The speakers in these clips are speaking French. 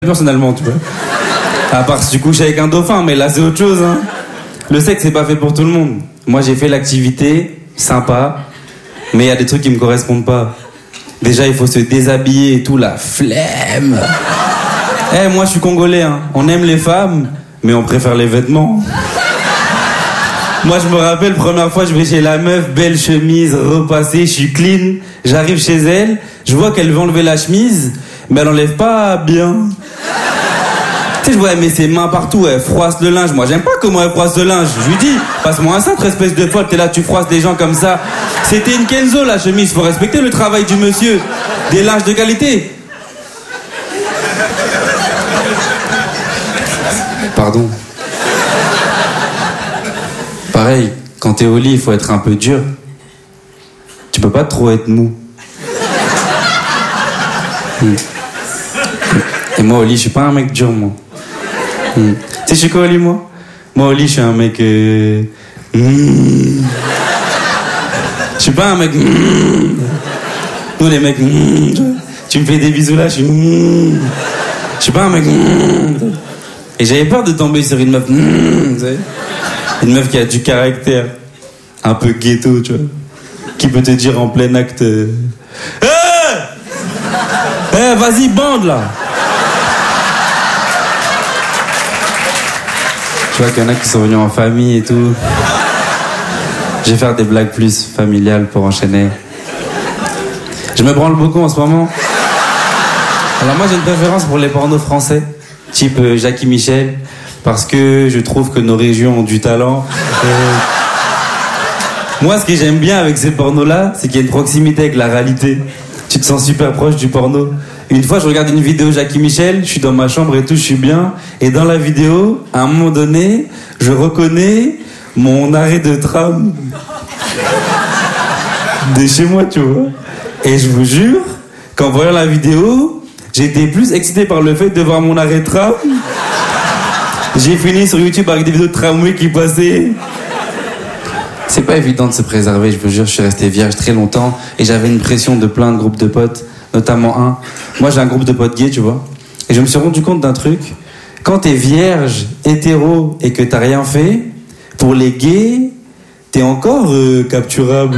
personnellement, tu vois. À part si tu couches avec un dauphin, mais là c'est autre chose, hein. Le sexe c'est pas fait pour tout le monde. Moi j'ai fait l'activité, sympa, mais il y a des trucs qui me correspondent pas. Déjà il faut se déshabiller et tout, la flemme. Moi je suis congolais, hein. On aime les femmes, mais on préfère les vêtements. Moi je me rappelle, première fois je vais chez la meuf, belle chemise, repassée, je suis clean. J'arrive chez elle, je vois qu'elle veut enlever la chemise, mais elle enlève pas bien. Tu sais, je vois elle met ses mains partout, elle froisse le linge. Moi j'aime pas comment elle froisse le linge. Je lui dis, passe-moi un cintre, espèce de folle, t'es là, tu froisses les gens comme ça. C'était une Kenzo la chemise, faut respecter le travail du monsieur. Des linges de qualité. Pardon. Pareil, quand t'es au lit, il faut être un peu dur. Tu peux pas trop être mou. Et moi au lit, je suis pas un mec dur, moi. Tu sais, je suis quoi au lit, moi? Moi au lit, je suis un mec... Je suis pas un mec... Nous les mecs... Tu me fais des bisous là, je suis... Je suis pas un mec... Et j'avais peur de tomber sur une meuf... Vous savez, une meuf qui a du caractère. Un peu ghetto, tu vois. Qui peut te dire en plein acte... Vas-y, bande là. Tu vois qu'il y en a qui sont venus en famille et tout. Je vais faire des blagues plus familiales pour enchaîner. Je me branle beaucoup en ce moment. Alors moi j'ai une préférence pour les pornos français, type Jackie Michel, parce que je trouve que nos régions ont du talent. Moi ce que j'aime bien avec ces pornos-là, c'est qu'il y a une proximité avec la réalité. Tu te sens super proche du porno. Une fois, je regarde une vidéo Jackie Michel, je suis dans ma chambre et tout, je suis bien. Et dans la vidéo, à un moment donné, je reconnais mon arrêt de tram de chez moi, tu vois. Et je vous jure qu'en voyant la vidéo, j'étais plus excité par le fait de voir mon arrêt de tram. J'ai fini sur YouTube avec des vidéos de tramway qui passaient. C'est pas évident de se préserver, je vous jure, je suis resté vierge très longtemps et j'avais une pression de plein de groupes de potes, notamment un. Moi j'ai un groupe de potes gays, tu vois. Et je me suis rendu compte d'un truc. Quand t'es vierge, hétéro et que t'as rien fait, pour les gays, t'es encore capturable.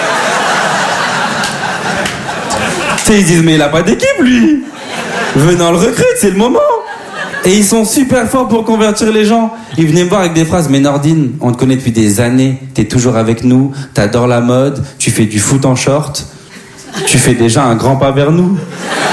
Tu sais, ils disent mais il a pas d'équipe lui. Venant le recrute, c'est le moment. Et ils sont super forts pour convertir les gens. Ils venaient me voir avec des phrases. Mais Nordine, on te connaît depuis des années. T'es toujours avec nous. T'adores la mode. Tu fais du foot en short. Tu fais déjà un grand pas vers nous.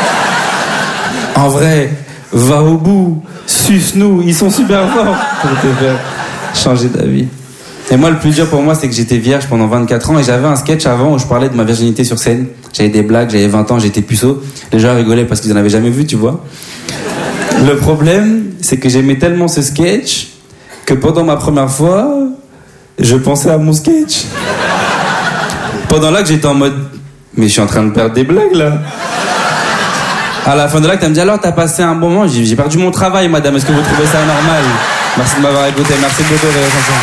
En vrai, va au bout. Suce-nous. Ils sont super forts pour te faire changer d'avis. Et moi, le plus dur pour moi, c'est que j'étais vierge pendant 24 ans. Et j'avais un sketch avant où je parlais de ma virginité sur scène. J'avais des blagues. J'avais 20 ans. J'étais puceau. Les gens rigolaient parce qu'ils en avaient jamais vu, tu vois. Le problème, c'est que j'aimais tellement ce sketch que pendant ma première fois, je pensais à mon sketch. Pendant l'acte, j'étais en mode mais je suis en train de perdre des blagues là. À la fin de l'acte, elle me dit alors t'as passé un bon moment. J'ai perdu mon travail, madame. Est-ce que vous trouvez ça normal? Merci de m'avoir écouté. Merci beaucoup de la chanson.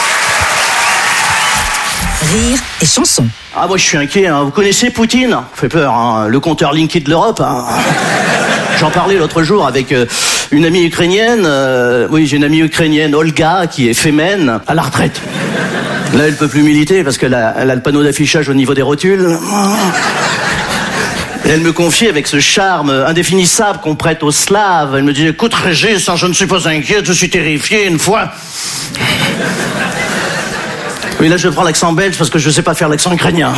Rire et chanson. Ah moi je suis inquiet. Hein. Vous connaissez Poutine? Fait peur. Hein. Le compteur Linky de l'Europe. Hein. J'en parlais l'autre jour avec une amie ukrainienne. Oui, j'ai une amie ukrainienne, Olga, qui est fémène, à la retraite. Là, elle peut plus militer parce qu'elle a le panneau d'affichage au niveau des rotules. Et elle me confiait avec ce charme indéfinissable qu'on prête aux Slaves. Elle me dit, écoute Régis, je ne suis pas inquiète, je suis terrifié une fois. Oui, là, je prends l'accent belge parce que je ne sais pas faire l'accent ukrainien.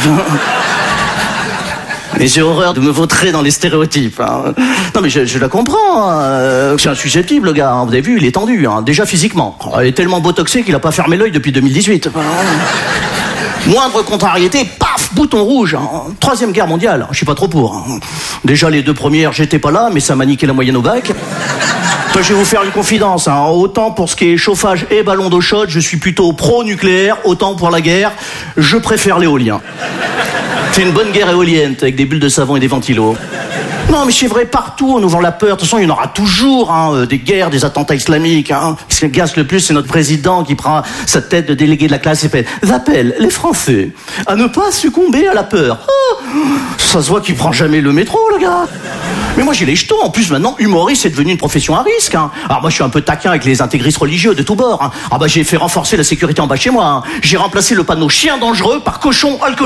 Mais j'ai horreur de me vautrer dans les stéréotypes. Hein. Non mais je la comprends. C'est insusceptible le gars. Hein. Vous avez vu, il est tendu. Hein. Déjà physiquement. Il est tellement botoxé qu'il a pas fermé l'œil depuis 2018. Moindre contrariété, paf, bouton rouge. Hein. 3e guerre mondiale. Je suis pas trop pour. Hein. Déjà les 2 premières, j'étais pas là, mais ça m'a niqué la moyenne au bac. Je vais vous faire une confidence. Hein. Autant pour ce qui est chauffage et ballon d'eau chaude, je suis plutôt pro-nucléaire. Autant pour la guerre, je préfère l'éolien. C'est une bonne guerre éolienne avec des bulles de savon et des ventilos. Non, mais c'est vrai, partout, on nous vend la peur. De toute façon, il y en aura toujours, hein, des guerres, des attentats islamiques. Hein. Ce qui agace le plus, c'est notre président qui prend sa tête de délégué de la classe et fait « J'appelle les Français à ne pas succomber à la peur. Oh, » Ça se voit qu'il prend jamais le métro, le gars. Mais moi, j'ai les jetons. En plus, maintenant, humoriste, c'est devenu une profession à risque. Hein. Alors moi, je suis un peu taquin avec les intégristes religieux de tous bords. Hein. Ah bah, j'ai fait renforcer la sécurité en bas chez moi. Hein. J'ai remplacé le panneau « Chien dangereux » par « Cochon alcoolique ».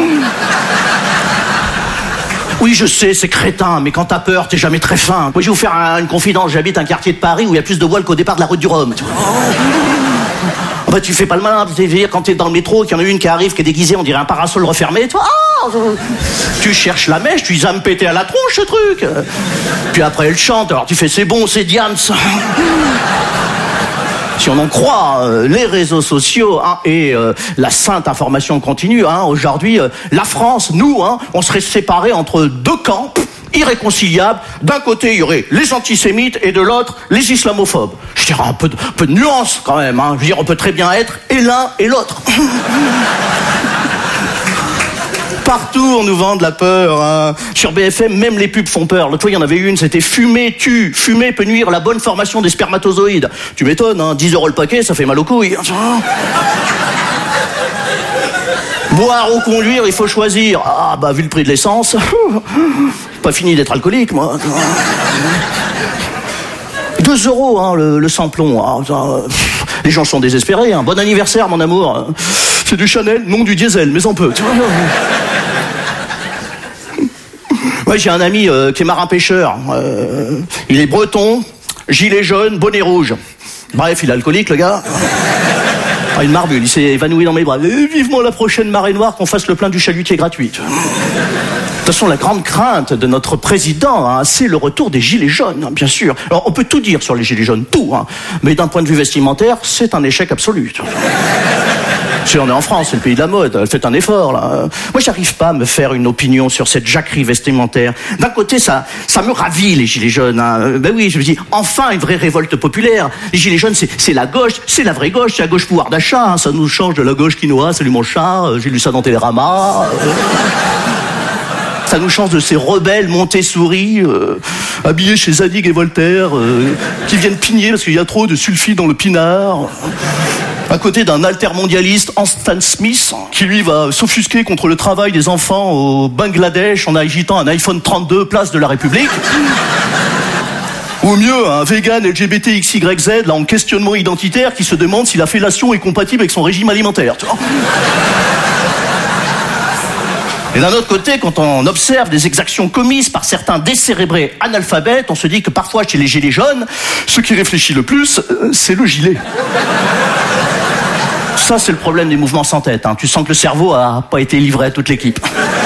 Oui, je sais, c'est crétin, mais quand t'as peur, t'es jamais très fin. Moi, je vais vous faire une confidence. J'habite un quartier de Paris où il y a plus de voiles qu'au départ de la route du Rhum. Bah, tu fais pas le malin, quand t'es dans le métro, qu'il y en a une qui arrive, qui est déguisée, on dirait un parasol refermé, toi, tu cherches la mèche, tu dis, ça me péter à la tronche, ce truc. Puis après, elle chante, alors tu fais, c'est bon, c'est Diams. Si on en croit les réseaux sociaux hein, et la sainte information continue, hein, aujourd'hui, la France, nous, hein, on serait séparés entre deux camps irréconciliables. D'un côté, il y aurait les antisémites et de l'autre, les islamophobes. Je dirais un peu de nuance quand même. Hein. Je veux dire, on peut très bien être et l'un et l'autre. Partout, on nous vend de la peur. Hein. Sur BFM, même les pubs font peur. L'autre fois, il y en avait une, c'était « Fumer tue ». Fumer peut nuire à la bonne formation des spermatozoïdes. Tu m'étonnes, hein, 10 € le paquet, ça fait mal aux couilles. Boire ou conduire, il faut choisir. Ah, bah, vu le prix de l'essence, pas fini d'être alcoolique, moi. 2 € hein, le samplon. Ah, les gens sont désespérés. Hein. Bon anniversaire, mon amour. C'est du Chanel, non du diesel, mais on peut. Ouais, j'ai un ami qui est marin-pêcheur. Il est breton, gilet jaune, bonnet rouge. Bref, il est alcoolique, le gars. Ah, une marbule, il s'est évanoui dans mes bras. Vivement la prochaine marée noire qu'on fasse le plein du chalutier gratuit. De toute façon, la grande crainte de notre président, hein, c'est le retour des gilets jaunes, hein, bien sûr. Alors, on peut tout dire sur les gilets jaunes, tout. Hein, mais d'un point de vue vestimentaire, c'est un échec absolu. Si on est en France, c'est le pays de la mode, faites un effort, là. Moi, j'arrive pas à me faire une opinion sur cette jacquerie vestimentaire. D'un côté, ça me ravit, les gilets jaunes. Hein. Ben oui, je me dis, enfin, une vraie révolte populaire. Les gilets jaunes, c'est la gauche, c'est la vraie gauche, c'est la gauche pouvoir d'achat. Hein. Ça nous change de la gauche quinoa, salut mon chat, j'ai lu ça dans Télérama. Ça nous change de ces rebelles Montessori, habillés chez Zadig et Voltaire, qui viennent pigner parce qu'il y a trop de sulfite dans le pinard. À côté d'un altermondialiste, Stan Smith, qui lui va s'offusquer contre le travail des enfants au Bangladesh en agitant un iPhone 32 place de la République. Ou mieux, un vegan LGBTXYZ, là, en questionnement identitaire, qui se demande si la fellation est compatible avec son régime alimentaire. Tu vois. Et d'un autre côté, quand on observe des exactions commises par certains décérébrés analphabètes, on se dit que parfois, chez les gilets jaunes, ce qui réfléchit le plus, c'est le gilet. Ça, c'est le problème des mouvements sans tête. Hein. Tu sens que le cerveau a pas été livré à toute l'équipe.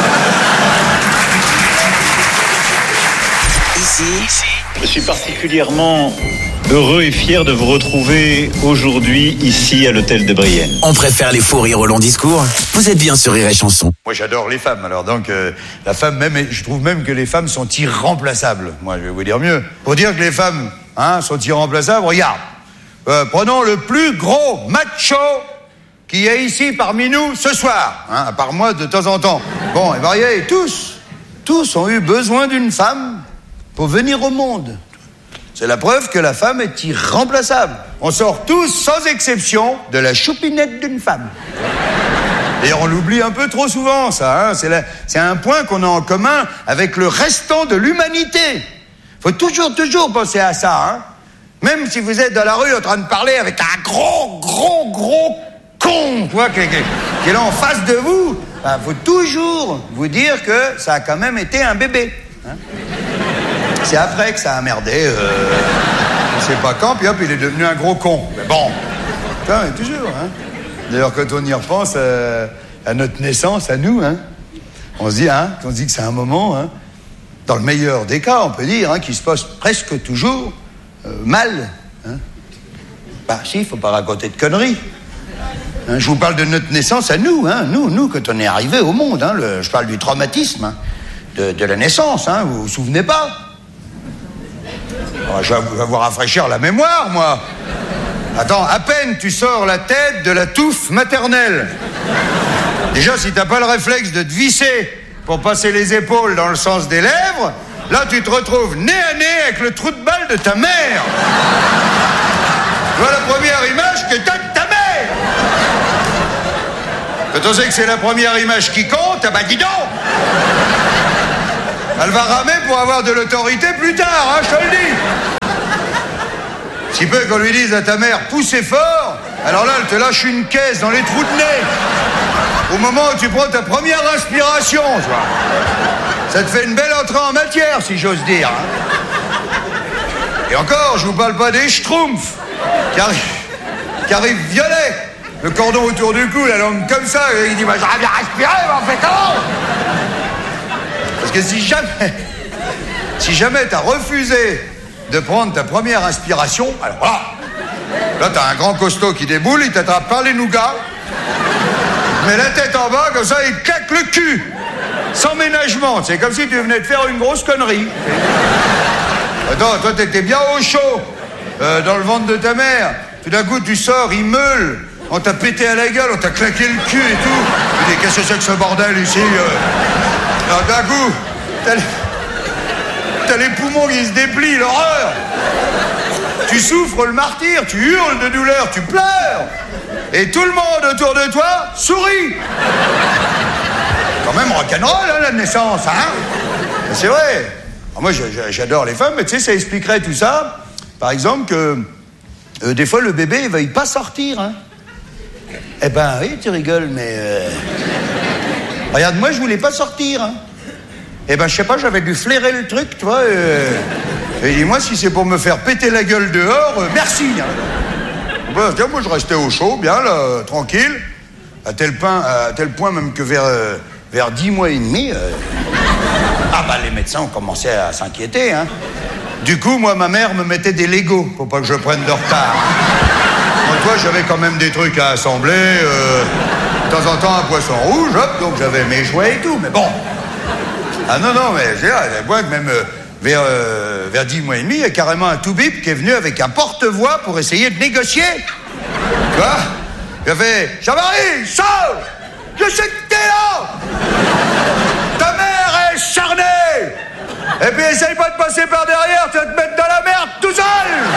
Ici. Je suis particulièrement heureux et fier de vous retrouver aujourd'hui ici à l'hôtel de Brienne. On préfère les faux rires au long discours. Vous êtes bien sur Rire et Chanson. Moi, j'adore les femmes. Alors donc, la femme même, je trouve même que les femmes sont irremplaçables. Moi, je vais vous dire mieux. Pour dire que les femmes sont irremplaçables, regarde. Prenons le plus gros macho qui est ici parmi nous ce soir, à part moi de temps en temps. Bon, et voyez, tous ont eu besoin d'une femme pour venir au monde. C'est la preuve que la femme est irremplaçable. On sort tous, sans exception, de la choupinette d'une femme. D'ailleurs, on l'oublie un peu trop souvent, ça. C'est un point qu'on a en commun avec le restant de l'humanité. Faut toujours penser à ça. Hein. Même si vous êtes dans la rue en train de parler avec un gros con, quoi, qui est là en face de vous, faut toujours vous dire que ça a quand même été un bébé. Hein. C'est après que ça a merdé, je sais pas quand, puis hop, il est devenu un gros con. Mais bon, putain, mais toujours. Hein. D'ailleurs, quand on y repense à notre naissance, à nous, hein, on se dit que c'est un moment, hein, dans le meilleur des cas, on peut dire, hein, qui se passe presque toujours mal. Hein. Bah si, il faut pas raconter de conneries. Hein, je vous parle de notre naissance à nous, hein, nous, quand on est arrivé au monde. Hein, je parle du traumatisme hein, de la naissance. Hein, vous vous souvenez pas? Alors, je vais vous rafraîchir la mémoire, moi. Attends, à peine tu sors la tête de la touffe maternelle. Déjà, si t'as pas le réflexe de te visser pour passer les épaules dans le sens des lèvres, Là, tu te retrouves nez à nez avec le trou de balle de ta mère. Tu vois la première image que t'as de ta mère. Quand on sait que c'est la première image qui compte, ah bah dis donc. Elle va ramer pour avoir de l'autorité plus tard, hein, je te le dis. Si peu qu'on lui dise à ta mère, poussez fort, alors là, elle te lâche une caisse dans les trous de nez. Au moment où tu prends ta première inspiration, tu vois. Ça te fait une belle entrée en matière, si j'ose dire. Et encore, je vous parle pas des schtroumpfs qui arrivent violets, le cordon autour du cou, la langue comme ça, et il dit, bah, j'aurais bien respiré, mais on fait comment? Parce que si jamais t'as refusé de prendre ta première inspiration, alors là t'as un grand costaud qui déboule, il t'attrape par les nougats, met la tête en bas, comme ça, il te claque le cul. Sans ménagement, c'est comme si tu venais de faire une grosse connerie. Attends, toi t'étais bien au chaud, dans le ventre de ta mère. Tout d'un coup tu sors, il meule, on t'a pété à la gueule, on t'a claqué le cul et tout. Tu dis, qu'est-ce que c'est que ce bordel ici Alors d'un coup, t'as les poumons qui se déplient, l'horreur. Tu souffres le martyre, tu hurles de douleur, tu pleures. Et tout le monde autour de toi sourit. Quand même rock'n'roll, hein, la naissance, hein. C'est vrai. Alors moi, j'adore les femmes, mais tu sais, ça expliquerait tout ça. Par exemple, que des fois, le bébé, il veuille pas sortir, hein. Eh ben, oui, tu rigoles, mais... Regarde, moi, je voulais pas sortir, hein. Eh ben, je sais pas, j'avais dû flairer le truc, tu vois. Et dis-moi, si c'est pour me faire péter la gueule dehors, merci, hein. Ben, moi, je restais au chaud, bien, là, tranquille. À tel point même que vers 10 mois et demi... Ah bah les médecins ont commencé à s'inquiéter, hein. Du coup, moi, ma mère me mettait des Legos pour pas que je prenne de retard. Moi, toi, j'avais quand même des trucs à assembler. De temps en temps, un poisson rouge, hop, donc j'avais mes jouets et tout, mais bon. Ah non, mais c'est vrai, même vers 10 mois et demi, il y a carrément un tout-bip qui est venu avec un porte-voix pour essayer de négocier. Tu vois? Il a fait, Jean-Marie, sors! Je sais que t'es là! Ta mère est charnée! Et puis essaye pas de passer par derrière, tu vas te mettre dans la merde tout seul!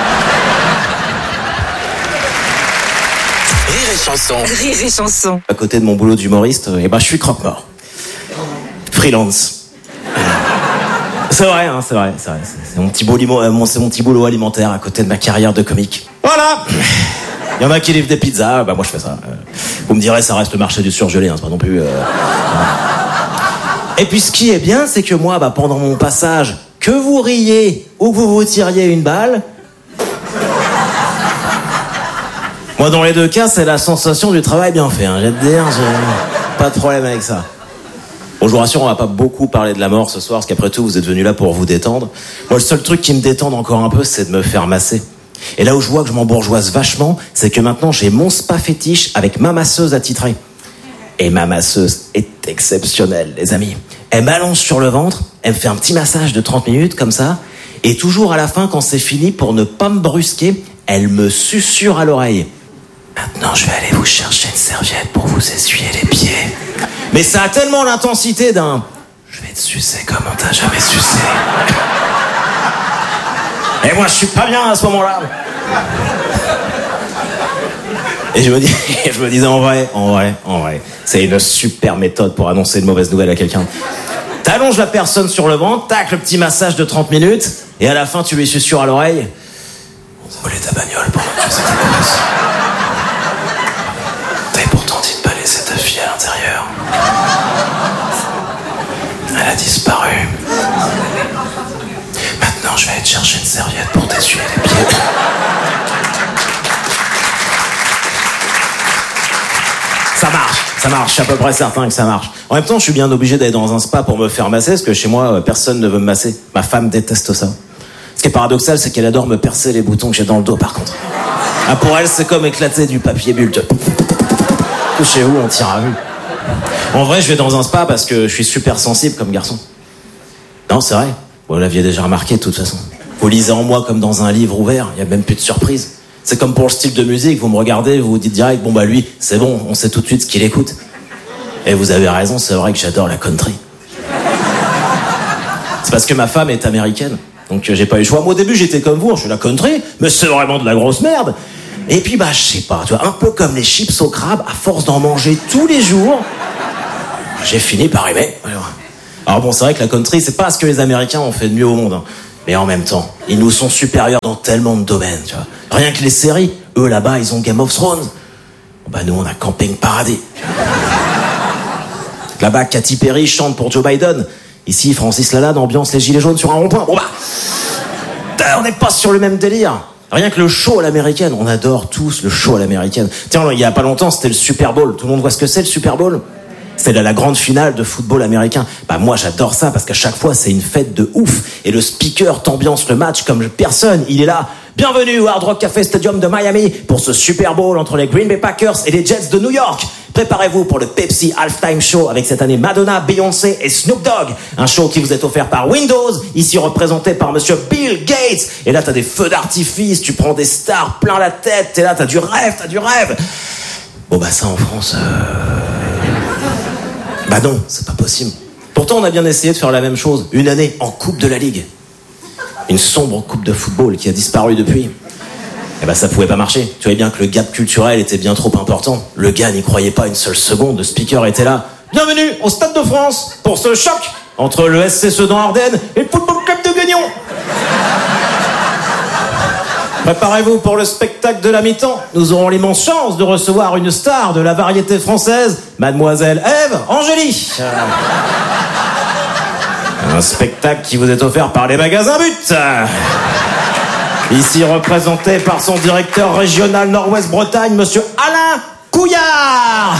Rire et chanson. Rire et chanson. À côté de mon boulot d'humoriste, je suis croque-mort. Freelance. C'est vrai, hein, c'est vrai. C'est mon petit boulot alimentaire à côté de ma carrière de comique. Voilà! Il y en a qui livrent des pizzas, moi je fais ça. Vous me direz, ça reste le marché du surgelé, hein, c'est pas non plus... Et puis ce qui est bien, c'est que moi, pendant mon passage, que vous riez ou que vous tiriez une balle, moi dans les deux cas, c'est la sensation du travail bien fait, hein, j'ai de dire, j'ai pas de problème avec ça. Bon, je vous rassure, on va pas beaucoup parler de la mort ce soir, parce qu'après tout, vous êtes venus là pour vous détendre. Moi, le seul truc qui me détende encore un peu, c'est de me faire masser. Et là où je vois que je m'embourgeoise vachement, c'est que maintenant j'ai mon spa fétiche avec ma masseuse attitrée. Et ma masseuse est exceptionnelle, les amis. Elle m'allonge sur le ventre, elle me fait un petit massage de 30 minutes comme ça, et toujours à la fin, quand c'est fini, pour ne pas me brusquer, elle me susurre à l'oreille. Maintenant, je vais aller vous chercher une serviette pour vous essuyer les pieds. Mais ça a tellement l'intensité d'un... Je vais te sucer comme on t'a jamais sucé. Et moi, je suis pas bien à ce moment-là. Et je me disais en vrai, c'est une super méthode pour annoncer une mauvaise nouvelle à quelqu'un. T'allonges la personne sur le ventre, tac, le petit massage de 30 minutes, et à la fin, tu lui susurres à l'oreille. On s'est volé ta bagnole pendant que tu faisais tes courses. T'avais pourtant dit de pas laisser ta fille à l'intérieur. Elle a disparu. Maintenant, je vais aller te chercher une serviette pour t'essuyer les pieds. Ça marche, je suis à peu près certain que ça marche. En même temps, je suis bien obligé d'aller dans un spa pour me faire masser, parce que chez moi, personne ne veut me masser. Ma femme déteste ça. Ce qui est paradoxal, c'est qu'elle adore me percer les boutons que j'ai dans le dos, par contre. Ah, pour elle, c'est comme éclater du papier bulle. Chez où on tire à vue. En vrai, je vais dans un spa parce que je suis super sensible comme garçon. Non, c'est vrai. Vous l'aviez déjà remarqué de toute façon. Vous lisez en moi comme dans un livre ouvert, il n'y a même plus de surprise. C'est comme pour le style de musique, vous me regardez, vous vous dites direct, lui, c'est bon, on sait tout de suite ce qu'il écoute. Et vous avez raison, c'est vrai que j'adore la country. C'est parce que ma femme est américaine. Donc j'ai pas eu le choix. Moi au début j'étais comme vous, je suis la country, mais c'est vraiment de la grosse merde. Et puis je sais pas, tu vois, un peu comme les chips au crabe, à force d'en manger tous les jours, j'ai fini par aimer. Alors bon, c'est vrai que la country, c'est pas ce que les Américains ont fait de mieux au monde, hein. Mais en même temps, ils nous sont supérieurs dans tellement de domaines, tu vois. Rien que les séries, eux là-bas, ils ont Game of Thrones. Nous on a Camping Paradis. Là-bas, Katy Perry chante pour Joe Biden. Ici, Francis Lalanne ambiance les gilets jaunes sur un rond-point. On n'est pas sur le même délire. Rien que le show à l'américaine, on adore tous le show à l'américaine. Tiens, il y a pas longtemps, c'était le Super Bowl. Tout le monde voit ce que c'est, le Super Bowl ? C'est la grande finale de football américain. Moi, j'adore ça parce qu'à chaque fois, c'est une fête de ouf. Et le speaker t'ambiance le match comme personne. Il est là. Bienvenue au Hard Rock Café Stadium de Miami pour ce Super Bowl entre les Green Bay Packers et les Jets de New York. Préparez-vous pour le Pepsi Halftime Show avec cette année Madonna, Beyoncé et Snoop Dogg. Un show qui vous est offert par Windows, ici représenté par monsieur Bill Gates. Et là, t'as des feux d'artifice, tu prends des stars plein la tête. T'es là, t'as du rêve. Ça en France... non, c'est pas possible. Pourtant, on a bien essayé de faire la même chose. Une année en Coupe de la Ligue. Une sombre coupe de football qui a disparu depuis. Ça pouvait pas marcher. Tu voyais bien que le gap culturel était bien trop important. Le gars n'y croyait pas une seule seconde. Le speaker était là. Bienvenue au Stade de France pour ce choc entre le SC Sedan-Ardennes et le Football Club de Guignon. Préparez-vous pour le spectacle de la mi-temps. Nous aurons l'immense chance de recevoir une star de la variété française, Mademoiselle Ève Angélie. Un spectacle qui vous est offert par les magasins But. Ici représenté par son directeur régional Nord-Ouest Bretagne, monsieur Alain Couillard.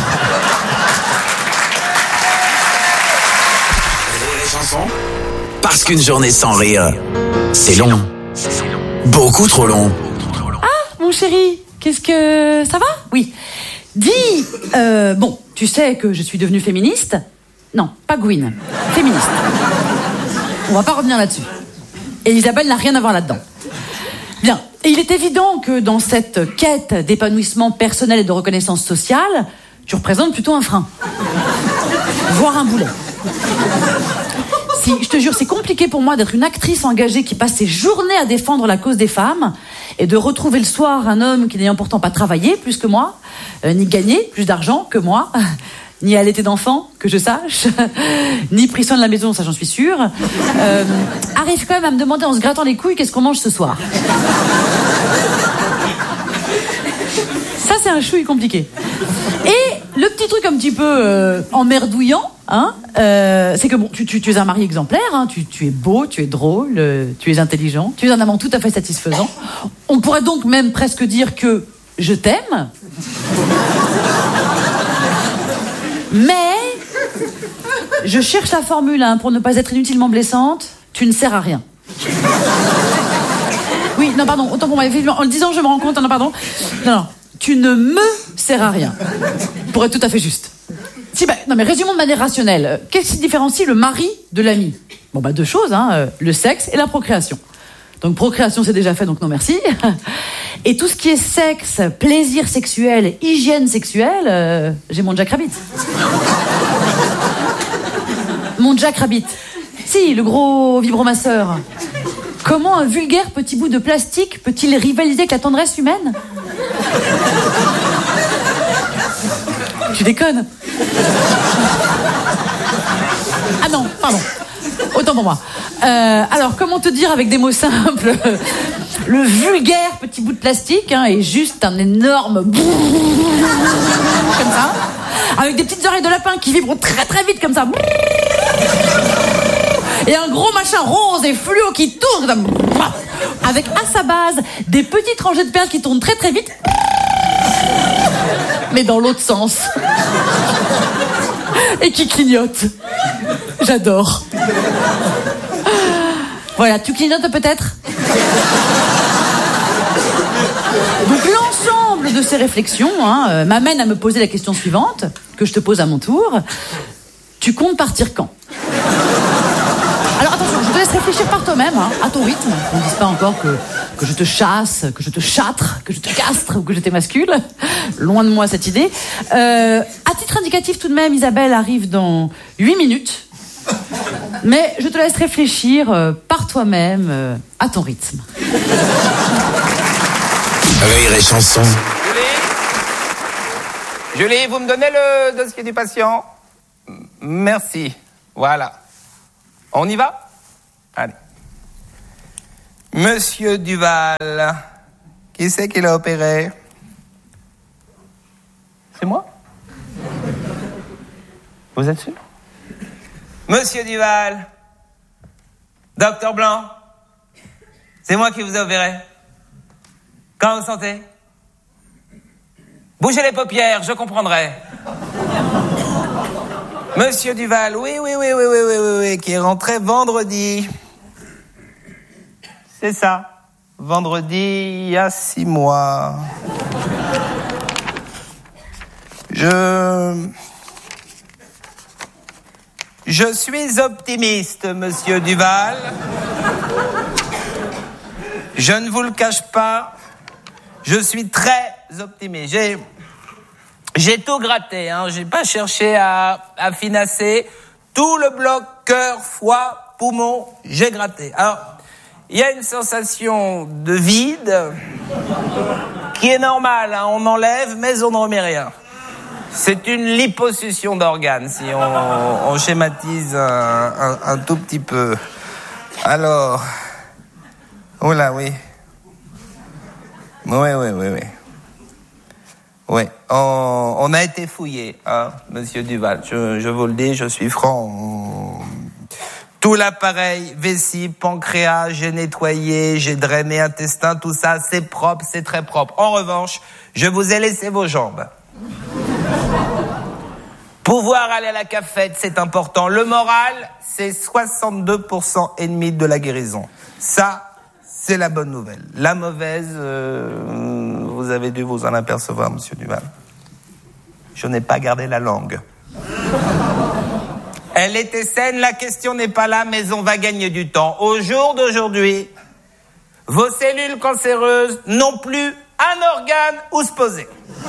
Les chansons, parce qu'une journée sans rire, c'est long. Beaucoup trop long. Ah, mon chéri, qu'est-ce que... Ça va ? Oui. Dis, tu sais que je suis devenue féministe ? Non, pas Gwyn. Féministe. On va pas revenir là-dessus. Et Isabelle n'a rien à voir là-dedans. Bien. Et il est évident que dans cette quête d'épanouissement personnel et de reconnaissance sociale, tu représentes plutôt un frein. Voire un boulet. Si, je te jure, c'est compliqué pour moi d'être une actrice engagée qui passe ses journées à défendre la cause des femmes et de retrouver le soir un homme qui n'ayant pourtant pas travaillé plus que moi, ni gagné plus d'argent que moi, ni allaité d'enfants, que je sache, ni pris soin de la maison, ça j'en suis sûre, arrive quand même à me demander en se grattant les couilles qu'est-ce qu'on mange ce soir. Ça, c'est un chouille compliqué. Et le petit truc un petit peu emmerdouillant, c'est que tu es un mari exemplaire, tu es beau, tu es drôle, tu es intelligent, tu es un amant tout à fait satisfaisant. On pourrait donc même presque dire que je t'aime. Mais je cherche la formule pour ne pas être inutilement blessante. Tu ne sers à rien. Oui, non, pardon, autant pour moi. En le disant, je me rends compte. Non, pardon. Non, tu ne me sers à rien. Pour être tout à fait juste. Non, mais résumons de manière rationnelle. Qu'est-ce qui différencie le mari de l'ami ? Deux choses, le sexe et la procréation. Donc procréation, c'est déjà fait, donc non merci. Et tout ce qui est sexe, plaisir sexuel, hygiène sexuelle, j'ai mon Jack Rabbit. Mon Jack Rabbit. Si, le gros vibromasseur. Comment un vulgaire petit bout de plastique peut-il rivaliser avec la tendresse humaine ? Tu déconnes. Ah non, pardon. Autant pour moi. Alors, comment te dire avec des mots simples ? Le vulgaire petit bout de plastique est juste un énorme... comme ça. Avec des petites oreilles de lapin qui vibrent très très vite comme ça. Et un gros machin rose et fluo qui tourne comme ça. Avec à sa base des petites rangées de perles qui tournent très très vite. Mais dans l'autre sens. Et qui clignotent. J'adore. Voilà, tu clignotes peut-être ? Donc l'ensemble de ces réflexions m'amène à me poser la question suivante, que je te pose à mon tour. Tu comptes partir quand ? Alors attention, je te laisse réfléchir par toi-même, à ton rythme. On ne dise pas encore que je te chasse, que je te châtre, que je te castre ou que je t'émascule. Loin de moi cette idée. À titre indicatif tout de même, Isabelle arrive dans 8 minutes. Mais je te laisse réfléchir par toi-même, à ton rythme. Rire et chanson. Julie, vous me donnez le dossier du patient? Merci. Voilà. On y va? Allez. Monsieur Duval, qui c'est qui l'a opéré? C'est moi? Vous êtes sûr? Monsieur Duval, Docteur Blanc, c'est moi qui vous ai opéré. Quand vous sentez? Bougez les paupières, je comprendrai. Monsieur Duval, oui, qui est rentré vendredi. C'est ça. Vendredi, il y a 6 mois. Je suis optimiste, monsieur Duval. Je ne vous le cache pas. Je suis très optimiste. J'ai tout gratté, hein. J'ai pas cherché à finasser. Tout le bloc, cœur, foie, poumon, j'ai gratté. Alors, il y a une sensation de vide qui est normale, hein. On enlève, mais on ne remet rien. C'est une liposuction d'organes, si on schématise un tout petit peu. Alors, oh là, oui. Oui. Oui, on a été fouillé, hein, monsieur Duval. Je vous le dis, je suis franc. Tout l'appareil, vessie, pancréas, j'ai nettoyé, j'ai drainé intestin, tout ça, c'est propre, c'est très propre. En revanche, je vous ai laissé vos jambes. Pouvoir aller à la cafette, c'est important. Le moral, c'est 62% et demi de la guérison. Ça, c'est la bonne nouvelle. La mauvaise, vous avez dû vous en apercevoir, monsieur Duval. Je n'ai pas gardé la langue. Elle était saine, la question n'est pas là, mais on va gagner du temps. Au jour d'aujourd'hui, vos cellules cancéreuses n'ont plus un organe où se poser.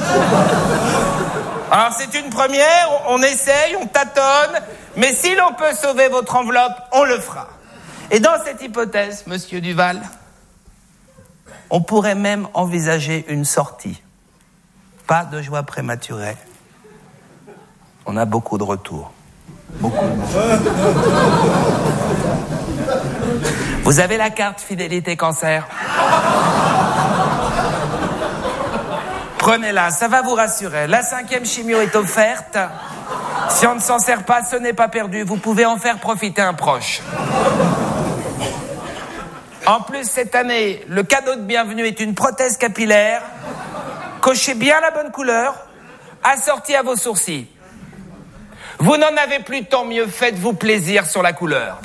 Alors c'est une première, on essaye, on tâtonne, mais si l'on peut sauver votre enveloppe, on le fera. Et dans cette hypothèse, monsieur Duval, on pourrait même envisager une sortie. Pas de joie prématurée. On a beaucoup de retours. Beaucoup. Vous avez la carte fidélité cancer? Prenez-la, ça va vous rassurer. La 5e chimio est offerte. Si on ne s'en sert pas, ce n'est pas perdu. Vous pouvez en faire profiter un proche. En plus, cette année, le cadeau de bienvenue est une prothèse capillaire. Cochez bien la bonne couleur, assortie à vos sourcils. Vous n'en avez plus, tant mieux, faites-vous plaisir sur la couleur.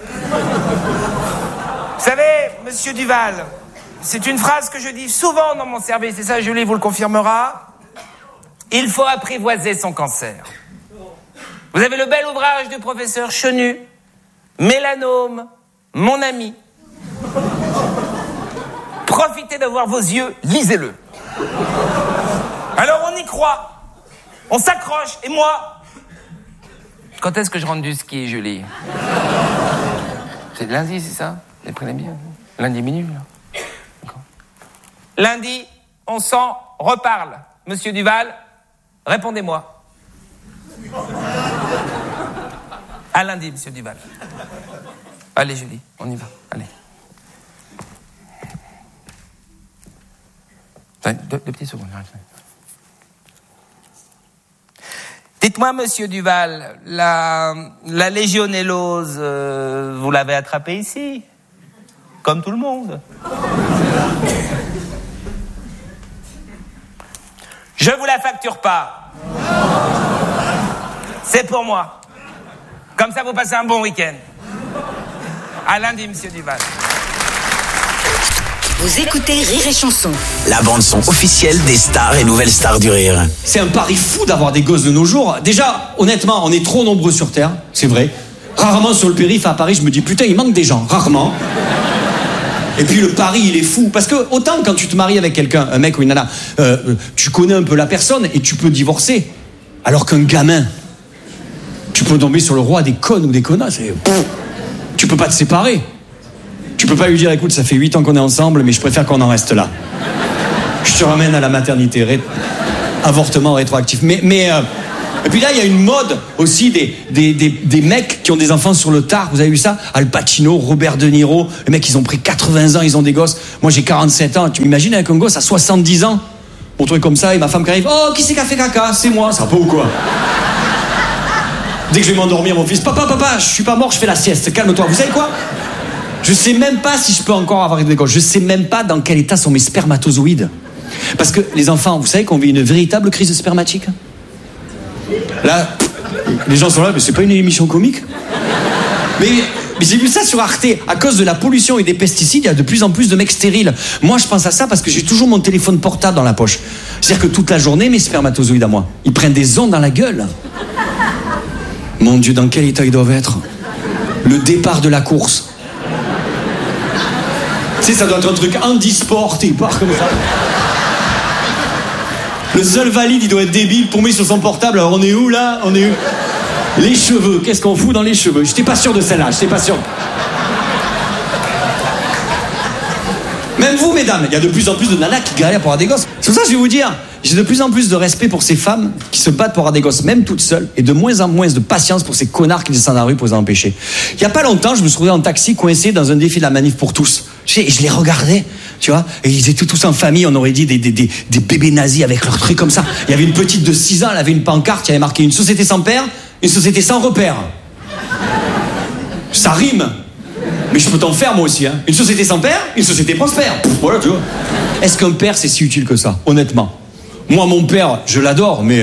Vous savez, monsieur Duval, c'est une phrase que je dis souvent dans mon service, et ça, Julie vous le confirmera. Il faut apprivoiser son cancer. Vous avez le bel ouvrage du professeur Chenu, Mélanome, mon ami. Profitez d'avoir vos yeux, lisez-le. Alors on y croit, on s'accroche, et moi... Quand est-ce que je rentre du ski, Julie? C'est lundi, c'est ça? J'ai pris la bière. Lundi minuit, là. D'accord. Lundi, on s'en reparle. Monsieur Duval, répondez-moi. À lundi, monsieur Duval. Allez, Julie, on y va. Allez. Deux petites secondes. Dites-moi, monsieur Duval, la légionellose, vous l'avez attrapée ici? Comme tout le monde. Je vous la facture pas. C'est pour moi. Comme ça, vous passez un bon week-end. À lundi, monsieur Duval. Vous écoutez Rire et Chanson. La bande-son officielle des stars et nouvelles stars du rire. C'est un pari fou d'avoir des gosses de nos jours. Déjà, honnêtement, on est trop nombreux sur Terre, c'est vrai. Rarement sur le périph' à Paris, je me dis putain, il manque des gens, rarement. Et puis le pari, il est fou. Parce que autant quand tu te maries avec quelqu'un, un mec ou une nana, tu connais un peu la personne et tu peux divorcer. Alors qu'un gamin, tu peux tomber sur le roi des connes ou des connasses. Tu peux pas te séparer. Tu peux pas lui dire, écoute, ça fait 8 ans qu'on est ensemble, mais je préfère qu'on en reste là. Je te ramène à la maternité. Avortement rétroactif. Et puis là, il y a une mode aussi des mecs qui ont des enfants sur le tard. Vous avez vu ça? Al Pacino, Robert De Niro. Les mecs, ils ont pris 80 ans, ils ont des gosses. Moi, j'ai 47 ans. Tu m'imagines avec un gosse à 70 ans? Pour truc comme ça, et ma femme qui arrive. Oh, qui c'est qui a fait caca? C'est moi. Ça va pas ou quoi? Dès que je vais m'endormir, mon fils. Papa, je suis pas mort, je fais la sieste. Calme-toi. Vous savez quoi? Je sais même pas si je peux encore avoir des gosses. Je sais même pas dans quel état sont mes spermatozoïdes. Parce que les enfants, vous savez qu'on vit une véritable crise spermatique. Là, les gens sont là, mais c'est pas une émission comique. Mais j'ai vu ça sur Arte. À cause de la pollution et des pesticides, il y a de plus en plus de mecs stériles. Moi, je pense à ça parce que j'ai toujours mon téléphone portable dans la poche. C'est-à-dire que toute la journée, mes spermatozoïdes à moi, ils prennent des ondes dans la gueule. Mon Dieu, dans quel état ils doivent être? Le départ de la course. Tu sais, ça doit être un truc handisport, il part comme ça. Le seul valide, il doit être débile, paumé sur son portable. Alors on est où là? On est où? Les cheveux, qu'est-ce qu'on fout dans les cheveux? J'étais pas sûr de celle-là, j'étais pas sûr. Même vous, mesdames, il y a de plus en plus de nanas qui galèrent pour avoir des gosses. C'est pour ça que je vais vous dire, j'ai de plus en plus de respect pour ces femmes qui se battent pour avoir des gosses, même toutes seules, et de moins en moins de patience pour ces connards qui descendent dans la rue pour les empêcher. Il y a pas longtemps, je me suis retrouvé en taxi coincé dans un défi de la manif pour tous. Et je les regardais, tu vois, et ils étaient tous en famille, on aurait dit des bébés nazis avec leurs trucs comme ça. Il y avait une petite de 6 ans, elle avait une pancarte, il y avait marqué une société sans père, une société sans repère. Ça rime. Mais je peux t'en faire moi aussi, hein. Une société sans père, une société prospère. Voilà, tu vois. Est-ce qu'un père c'est si utile que ça, honnêtement? Moi, mon père, je l'adore, mais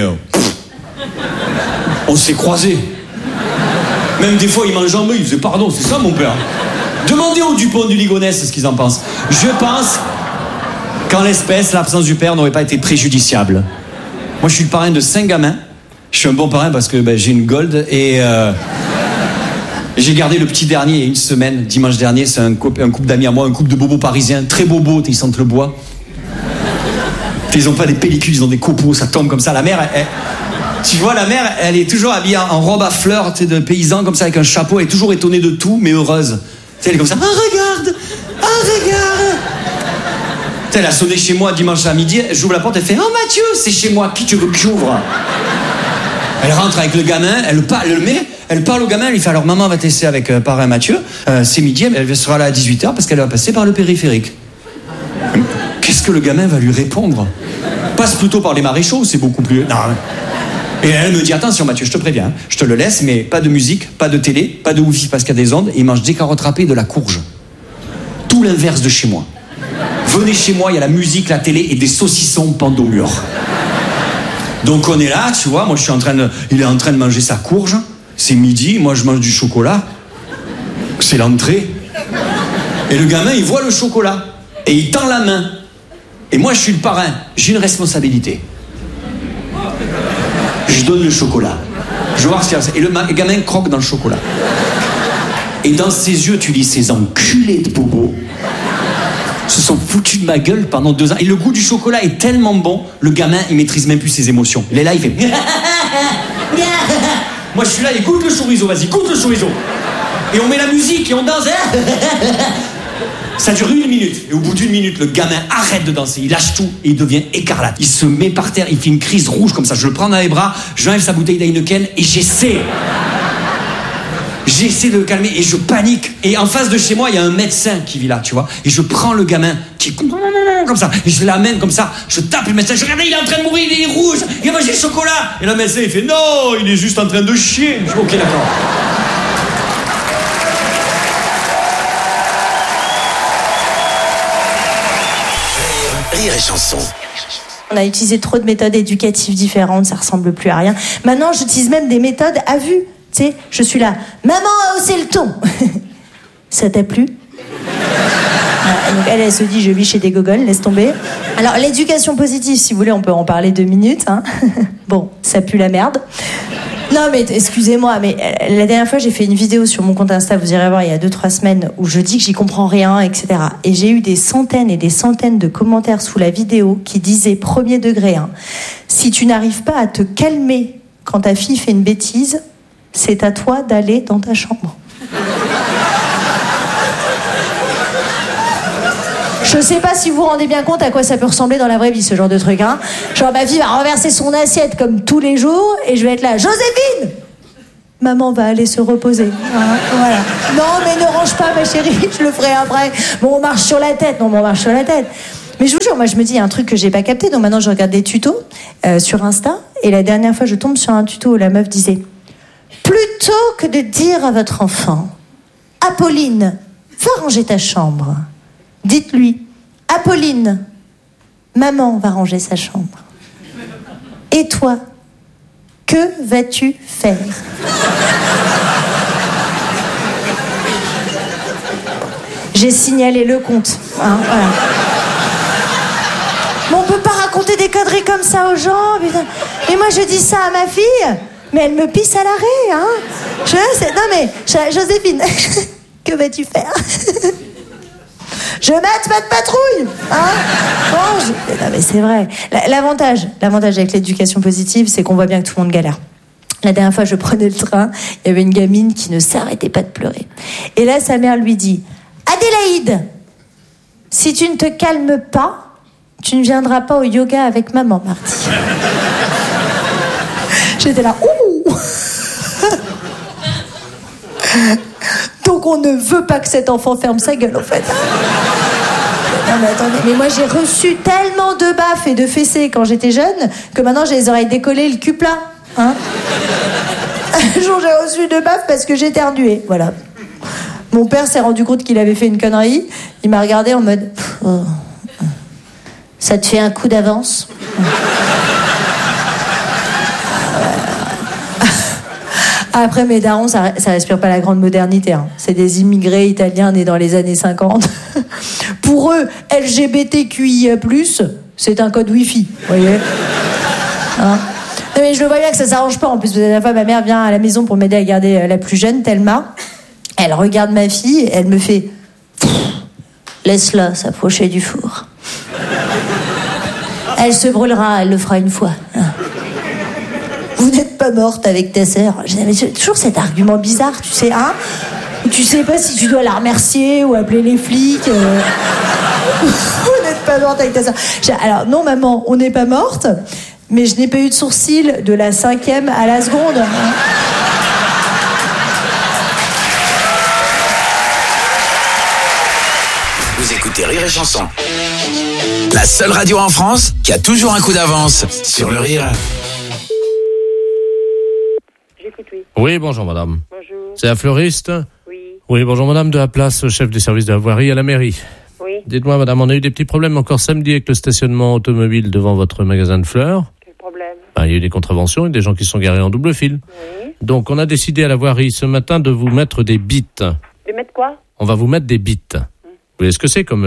on s'est croisés. Même des fois, il mange en il faisait pardon, c'est ça mon père. Demandez aux Dupont du Ligonnès ce qu'ils en pensent. Je pense qu'en l'espèce, l'absence du père n'aurait pas été préjudiciable. Moi, je suis le parrain de 5 gamins. Je suis un bon parrain parce que j'ai une gold et j'ai gardé le petit dernier il y a une semaine, dimanche dernier. C'est un couple d'amis à moi, un couple de bobos parisiens, très bobos, ils sentent le bois. Ils ont pas des pellicules, ils ont des copeaux, ça tombe comme ça. La mère, tu vois, la mère, elle est toujours habillée en robe à fleurs, tu sais, de paysan comme ça, avec un chapeau, elle est toujours étonnée de tout, mais heureuse. Tu sais, elle est comme ça. Ah, regarde. Tu sais, elle a sonné chez moi dimanche à midi, j'ouvre la porte, elle fait oh Mathieu, c'est chez moi, qui tu veux que j'ouvre? Elle rentre avec le gamin, elle parle au gamin, elle lui fait alors maman va te laisser avec parrain Mathieu, c'est midi, elle sera là à 18h parce qu'elle va passer par le périphérique. Qu'est-ce que le gamin va lui répondre? Passe plutôt par les maréchaux, c'est beaucoup plus... Non. Et elle me dit attention Mathieu, je te préviens, je te le laisse, mais pas de musique, pas de télé, pas de wifi parce qu'il y a des ondes, et il mange des carottes râpées et de la courge. Tout l'inverse de chez moi. Venez chez moi, il y a la musique, la télé et des saucissons pendus au mur. Donc on est là, tu vois, moi il est en train de manger sa courge, c'est midi, moi je mange du chocolat, c'est l'entrée. Et le gamin, il voit le chocolat, et il tend la main. Et moi je suis le parrain, j'ai une responsabilité. Je donne le chocolat. Je veux voir ce qu'il y a. Et le gamin croque dans le chocolat. Et dans ses yeux, tu lis ces enculés de bobos se sont foutus de ma gueule pendant 2 ans. Et le goût du chocolat est tellement bon, le gamin, il maîtrise même plus ses émotions. Il est là, il fait... Moi, je suis là, il goûte le chorizo, vas-y, goûte le chorizo. Et on met la musique et on danse. Ça dure 1 minute. Et au bout d'1 minute, le gamin arrête de danser. Il lâche tout et il devient écarlate. Il se met par terre, il fait une crise rouge comme ça. Je le prends dans les bras, j'enlève sa bouteille d'Heineken et j'essaie de le calmer et je panique. Et en face de chez moi, il y a un médecin qui vit là, tu vois. Et je prends le gamin qui est comme ça. Et je l'amène comme ça. Je tape le médecin. Je regarde, il est en train de mourir, il est rouge. Il a mangé le chocolat. Et le médecin, il fait non, il est juste en train de chier. Je dis ok, d'accord. Rire et chanson. On a utilisé trop de méthodes éducatives différentes, ça ressemble plus à rien. Maintenant, j'utilise même des méthodes à vue. Tu sais, je suis là. Maman a haussé le ton. Ça t'a plu? Donc elle se dit, je vis chez des gogoles, laisse tomber. Alors, l'éducation positive, si vous voulez, on peut en parler 2 minutes. Hein. Bon, ça pue la merde. Non, mais excusez-moi, mais la dernière fois, j'ai fait une vidéo sur mon compte Insta, vous irez voir, il y a 2-3 semaines, où je dis que j'y comprends rien, etc. Et j'ai eu des centaines et des centaines de commentaires sous la vidéo qui disaient, premier degré, hein, si tu n'arrives pas à te calmer quand ta fille fait une bêtise, c'est à toi d'aller dans ta chambre. Je sais pas si vous vous rendez bien compte à quoi ça peut ressembler dans la vraie vie, ce genre de truc, hein. Genre, ma fille va renverser son assiette comme tous les jours, et je vais être là, Joséphine! Maman va aller se reposer. Hein, voilà. Non, mais ne range pas, ma chérie, je le ferai après. Bon, on marche sur la tête. Non, mais on marche sur la tête. Mais je vous jure, moi, je me dis, il y a un truc que j'ai pas capté, donc maintenant, je regarde des tutos sur Insta, et la dernière fois, je tombe sur un tuto où la meuf disait, plutôt que de dire à votre enfant, Apolline, va ranger ta chambre, dites-lui, Apolline, maman va ranger sa chambre. Et toi, que vas-tu faire? J'ai signalé le compte. Hein, voilà. Mais on peut pas raconter des conneries comme ça aux gens. Putain. Et moi, je dis ça à ma fille, mais elle me pisse à l'arrêt. Hein. Non mais, Joséphine, que vas-tu faire? Je mate ma patrouille, hein. Non mais c'est vrai. L'avantage avec l'éducation positive, c'est qu'on voit bien que tout le monde galère. La dernière fois, je prenais le train, il y avait une gamine qui ne s'arrêtait pas de pleurer. Et là, sa mère lui dit, Adélaïde, si tu ne te calmes pas, tu ne viendras pas au yoga avec maman, mardi. J'étais là, ouh. Donc on ne veut pas que cet enfant ferme sa gueule, en fait. Non mais attendez, mais moi j'ai reçu tellement de baffes et de fessées quand j'étais jeune que maintenant j'ai les oreilles décollées, le cul plat. Hein. Un jour j'ai reçu de baffes parce que j'ai éternué, voilà. Mon père s'est rendu compte qu'il avait fait une connerie. Il m'a regardé en mode, oh, ça te fait un coup d'avance? Après, mes darons, ça respire pas la grande modernité. Hein. C'est des immigrés italiens nés dans les années 50. Pour eux, LGBTQIA+, c'est un code Wi-Fi, vous voyez. Hein. Non, mais je le vois bien que ça s'arrange pas. En plus, la dernière fois, ma mère vient à la maison pour m'aider à garder la plus jeune, Thelma. Elle regarde ma fille, et elle me fait « Laisse-la s'approcher du four. Elle se brûlera, elle le fera une fois. Hein. Vous n'êtes pas morte avec ta sœur. » J'ai toujours cet argument bizarre, tu sais, hein. Tu sais pas si tu dois la remercier ou appeler les flics. Vous n'êtes pas morte avec ta sœur. Alors, non, maman, on n'est pas morte, mais je n'ai pas eu de sourcils de la 5e à la seconde. Hein. Vous écoutez Rire et Chanson. La seule radio en France qui a toujours un coup d'avance sur le rire. J'écoute, oui. Oui, bonjour madame. Bonjour. C'est la fleuriste? Oui. Oui, bonjour madame, de la place, chef du service de la voirie à la mairie. Oui. Dites-moi madame, on a eu des petits problèmes encore samedi avec le stationnement automobile devant votre magasin de fleurs. Quel problème? Il y a eu des contraventions et des gens qui sont garés en double fil. Oui. Donc on a décidé à la voirie ce matin de vous mettre des bites. De mettre quoi? On va vous mettre des bites. Vous voyez ce que c'est comme...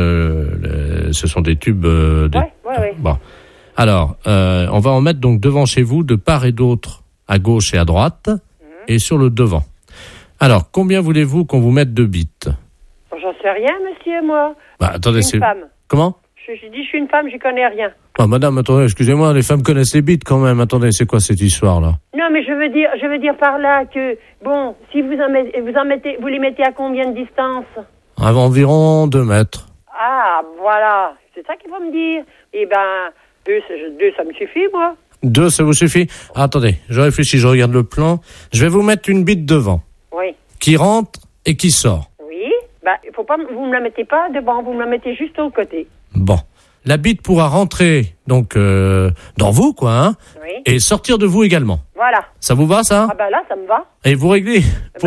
ce sont des tubes... Ouais. Bon. Alors, on va en mettre donc devant chez vous, de part et d'autre, à gauche et à droite, et sur le devant. Alors, combien voulez-vous qu'on vous mette de bites? J'en sais rien, monsieur, moi. Attendez, je suis une femme. Comment? Je dis, je suis une femme, j'y connais rien. Madame, attendez, excusez-moi, les femmes connaissent les bites quand même. Attendez, c'est quoi cette histoire-là? Non, mais je veux dire par là que, bon, si vous les mettez à combien de distance? À environ 2 mètres. Ah, voilà. C'est ça qu'il faut me dire. Eh ben, 2, ça me suffit, moi. 2, ça vous suffit? Attendez, je réfléchis, je regarde le plan. Je vais vous mettre une bite devant. Oui. Qui rentre et qui sort. Oui. Il faut pas, vous me la mettez pas devant, vous me la mettez juste au côté. Bon. La bite pourra rentrer, donc, dans vous, quoi, hein. Oui. Et sortir de vous également. Voilà. Ça vous va, ça? Ah là, ça me va. Et vous réglez?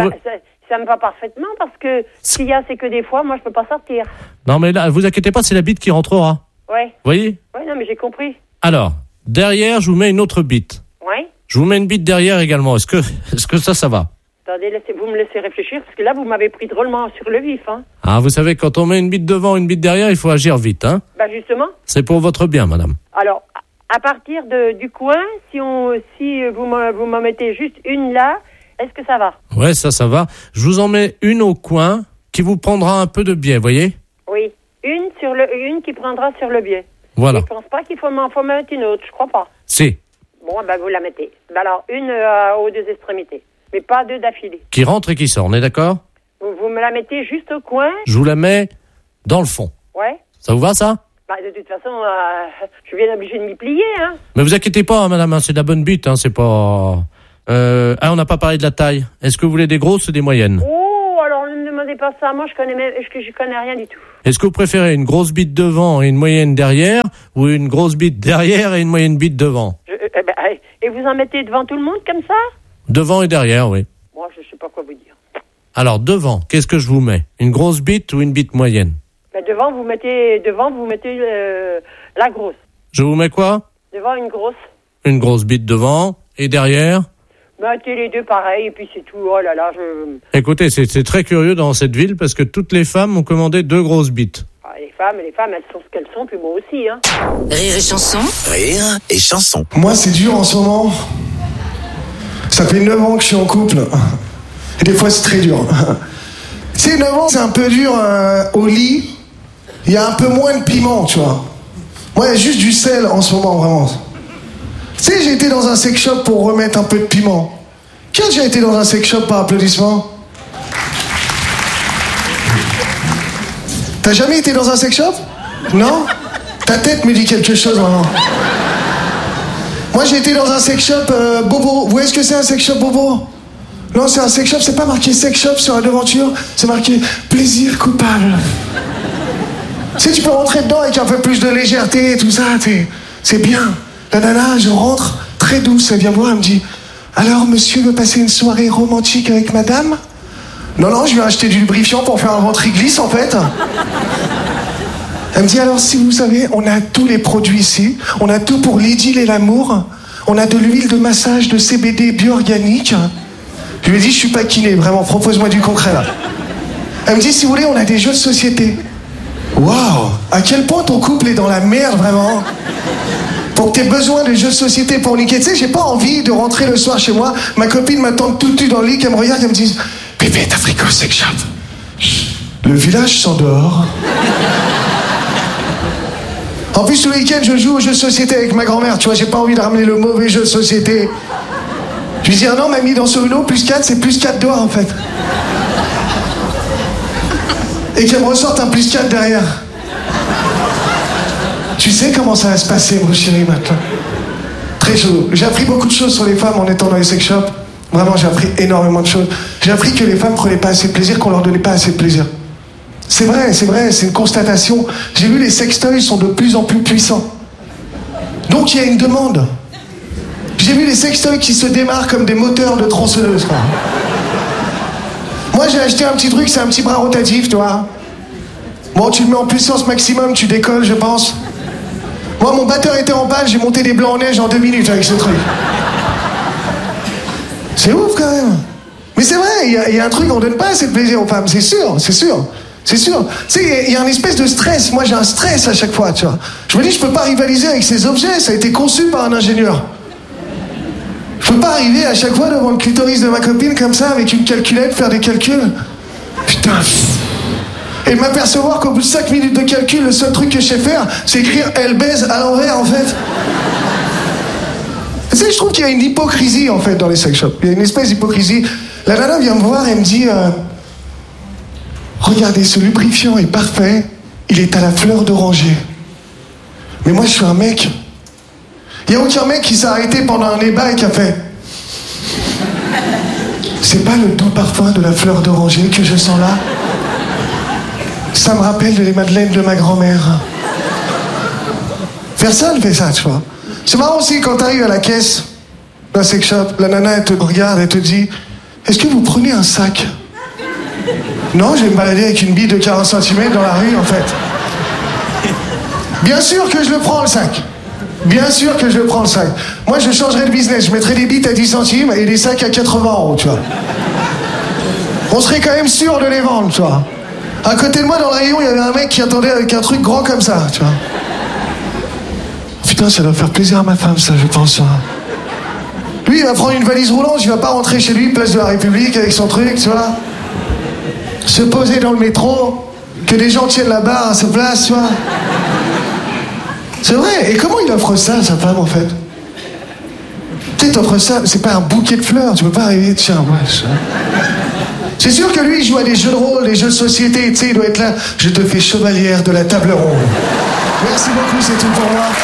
Ça me va parfaitement parce que s'il y a, c'est que des fois, moi, je peux pas sortir. Non, mais là, vous inquiétez pas, c'est la bite qui rentrera. Ouais. Vous voyez? Ouais, non, mais j'ai compris. Alors, derrière, je vous mets une autre bite. Ouais. Je vous mets une bite derrière également. Est-ce que ça va? Attendez, vous me laissez réfléchir parce que là, vous m'avez pris drôlement sur le vif, hein. Ah, vous savez, quand on met une bite devant, une bite derrière, il faut agir vite, hein. Justement. C'est pour votre bien, madame. Alors, à partir du coin, si vous m'en mettez juste une là, est-ce que ça va? Ouais, ça va. Je vous en mets une au coin qui vous prendra un peu de biais, voyez? Oui, une qui prendra sur le biais. Voilà. Je pense pas qu'il faut m'en mettre une autre, je crois pas. Si. Bon, vous la mettez. Alors, une aux 2 extrémités, mais pas 2 d'affilée. Qui rentre et qui sort, on est d'accord? Vous me la mettez juste au coin? Je vous la mets dans le fond. Ouais. Ça vous va, ça? Bah, de toute façon, je suis bien obligé de m'y plier, hein. Mais vous inquiétez pas, madame, c'est de la bonne bite, hein, c'est pas... on n'a pas parlé de la taille. Est-ce que vous voulez des grosses ou des moyennes? Oh, alors ne me demandez pas ça, moi je connais rien du tout. Est-ce que vous préférez une grosse bite devant et une moyenne derrière, ou une grosse bite derrière et une moyenne bite devant? Et vous en mettez devant tout le monde comme ça? Devant et derrière, oui. Moi, je sais pas quoi vous dire. Alors, devant, qu'est-ce que je vous mets? Une grosse bite ou une bite moyenne? Devant, vous mettez la grosse. Je vous mets quoi? Devant, une grosse. Une grosse bite devant, et derrière? Mettez les deux pareil, et puis c'est tout. Oh là là, Écoutez, c'est très curieux dans cette ville, parce que toutes les femmes ont commandé 2 grosses bites. Ah, les femmes, elles sont ce qu'elles sont, puis moi aussi, hein. Rire et chanson. Rire et chanson. Moi, c'est dur en ce moment. Ça fait 9 ans que je suis en couple. Et des fois, c'est très dur. Tu sais, 9 ans, c'est un peu dur au lit. Il y a un peu moins de piment, tu vois. Moi, il y a juste du sel en ce moment, vraiment. Tu sais, j'ai été dans un sex shop pour remettre un peu de piment. Qui a déjà été dans un sex shop par applaudissement? T'as jamais été dans un sex shop? Non? Ta tête me dit quelque chose, vraiment. Moi, j'ai été dans un sex shop Bobo. Vous voyez ce que c'est un sex shop Bobo? Non, c'est un sex shop, c'est pas marqué sex shop sur la devanture, c'est marqué plaisir coupable. Tu sais, tu peux rentrer dedans avec un peu plus de légèreté et tout ça, c'est bien. La nana, je rentre, très douce, elle vient voir, elle me dit « Alors, monsieur veut passer une soirée romantique avec madame ?» Non, je lui ai acheté du lubrifiant pour faire un ventre glisse, en fait. Elle me dit « Alors, si vous savez, on a tous les produits ici, on a tout pour l'idylle et l'amour, on a de l'huile de massage de CBD bio-organique. » Je lui ai dit « Je suis pas kiné, vraiment, propose-moi du concret, là. » Elle me dit « Si vous voulez, on a des jeux de société. » Waouh! À quel point ton couple est dans la merde, vraiment? Pour que t'aies besoin de jeux de société pour niquer. Tu sais, j'ai pas envie de rentrer le soir chez moi, ma copine m'attend tout le temps dans le lit, qu'elle me regarde, qu'elle me dise « Bébé, t'as pris quoi au sex shop ?» Le village s'endort. En plus, tout le week-end, je joue aux jeux de société avec ma grand-mère. Tu vois, j'ai pas envie de ramener le mauvais jeu de société. Je lui dis « Ah non, mamie, dans ce Uno, plus 4, c'est plus 4 doigts, en fait. » Et qu'elle me ressorte un plus 4 derrière. Tu sais comment ça va se passer, mon chéri, maintenant. Très chaud. J'ai appris beaucoup de choses sur les femmes en étant dans les sex shops. Vraiment, j'ai appris énormément de choses. J'ai appris que les femmes prenaient pas assez de plaisir, qu'on leur donnait pas assez de plaisir. C'est vrai, c'est une constatation. J'ai vu les sextoys sont de plus en plus puissants. Donc il y a une demande. J'ai vu les sextoys qui se démarrent comme des moteurs de tronçonneuse, quoi. Moi, j'ai acheté un petit truc, c'est un petit bras rotatif, tu vois. Bon, tu le mets en puissance maximum, tu décolles, je pense. Moi, mon batteur était en panne, j'ai monté des blancs en neige en 2 minutes avec ce truc. C'est ouf, quand même. Mais c'est vrai, il y a un truc, on donne pas assez de plaisir aux femmes, c'est sûr. Tu sais, il y a une espèce de stress. Moi, j'ai un stress à chaque fois, tu vois. Je me dis, je peux pas rivaliser avec ces objets, ça a été conçu par un ingénieur. Je peux pas arriver à chaque fois devant le clitoris de ma copine comme ça, avec une calculette, faire des calculs. Putain. Et m'apercevoir qu'au bout de 5 minutes de calcul, le seul truc que je sais faire, c'est écrire « elle baise » à l'envers, en fait. Tu sais, je trouve qu'il y a une hypocrisie, en fait, dans les sex shops. Il y a une espèce d'hypocrisie. La nana vient me voir et me dit regardez, ce lubrifiant est parfait, il est à la fleur d'oranger. Mais moi, je suis un mec. Il n'y a aucun mec qui s'est arrêté pendant un débat et qui a fait c'est pas le doux parfum de la fleur d'oranger que je sens là? Ça me rappelle les madeleines de ma grand-mère. Personne fait ça, tu vois. C'est marrant aussi quand t'arrives à la caisse d'un sex shop, la nana elle te regarde et te dit est-ce que vous prenez un sac? Non, je vais me balader avec une bille de 40 cm dans la rue, en fait. Bien sûr que je le prends, le sac. Bien sûr que je le prends, le sac. Moi, je changerais de business. Je mettrais des bites à 10 centimes et des sacs à 80 €, tu vois. On serait quand même sûr de les vendre, tu vois. À côté de moi, dans le rayon, il y avait un mec qui attendait avec un truc grand comme ça, tu vois. Putain, ça doit faire plaisir à ma femme, ça, je pense. Lui, il va prendre une valise roulante, il va pas rentrer chez lui, place de la République, avec son truc, tu vois. Se poser dans le métro, que des gens tiennent la barre à sa place, tu vois. C'est vrai, et comment il offre ça à sa femme, en fait? Tu sais, t'offres ça, c'est pas un bouquet de fleurs, tu peux pas arriver, tiens, ouais, ça. C'est sûr que lui, il joue à des jeux de rôle, des jeux de société, tu sais, il doit être là. Je te fais chevalière de la table ronde. Merci beaucoup, c'est tout pour moi.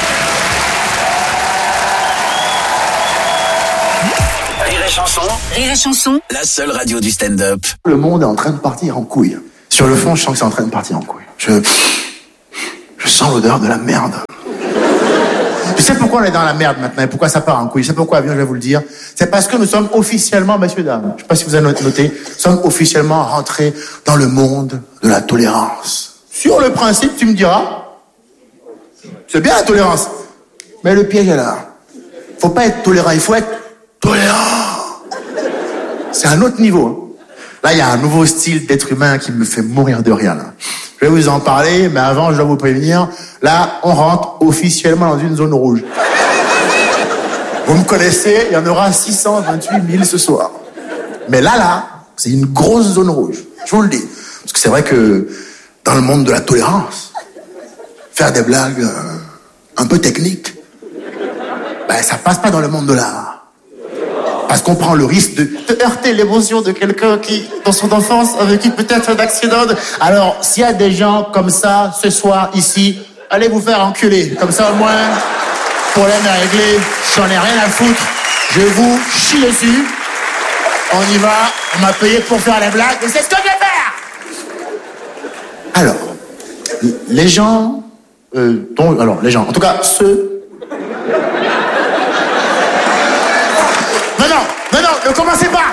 Rire et chanson. Rire et chanson. La seule radio du stand-up. Le monde est en train de partir en couille. Sur le fond, je sens que c'est en train de partir en couille. Je sens l'odeur de la merde. Tu sais pourquoi on est dans la merde maintenant et pourquoi ça part en couille? Je sais pourquoi, bien, je vais vous le dire. C'est parce que nous sommes officiellement, messieurs, dames, je sais pas si vous avez noté, nous sommes officiellement rentrés dans le monde de la tolérance. Sur le principe, tu me diras, c'est bien la tolérance, mais le piège est là. Faut pas être tolérant, il faut être tolérant. C'est un autre niveau. Là, il y a un nouveau style d'être humain qui me fait mourir de rire, là. Je vais vous en parler, mais avant, je dois vous prévenir. Là, on rentre officiellement dans une zone rouge. Vous me connaissez, il y en aura 628 000 ce soir. Mais là, c'est une grosse zone rouge. Je vous le dis. Parce que c'est vrai que dans le monde de la tolérance, faire des blagues un peu techniques, ben, ça passe pas dans le monde de l'art. Parce qu'on prend le risque de heurter l'émotion de quelqu'un qui, dans son enfance, a vécu peut-être un accident. Alors, s'il y a des gens comme ça, ce soir, ici, allez vous faire enculer. Comme ça, au moins, problème est réglé. J'en ai rien à foutre. Je vous chie dessus. On y va. On m'a payé pour faire les blagues. Et c'est ce que je vais faire. Alors, les gens... les gens, en tout cas, ceux... Non, ne commencez pas.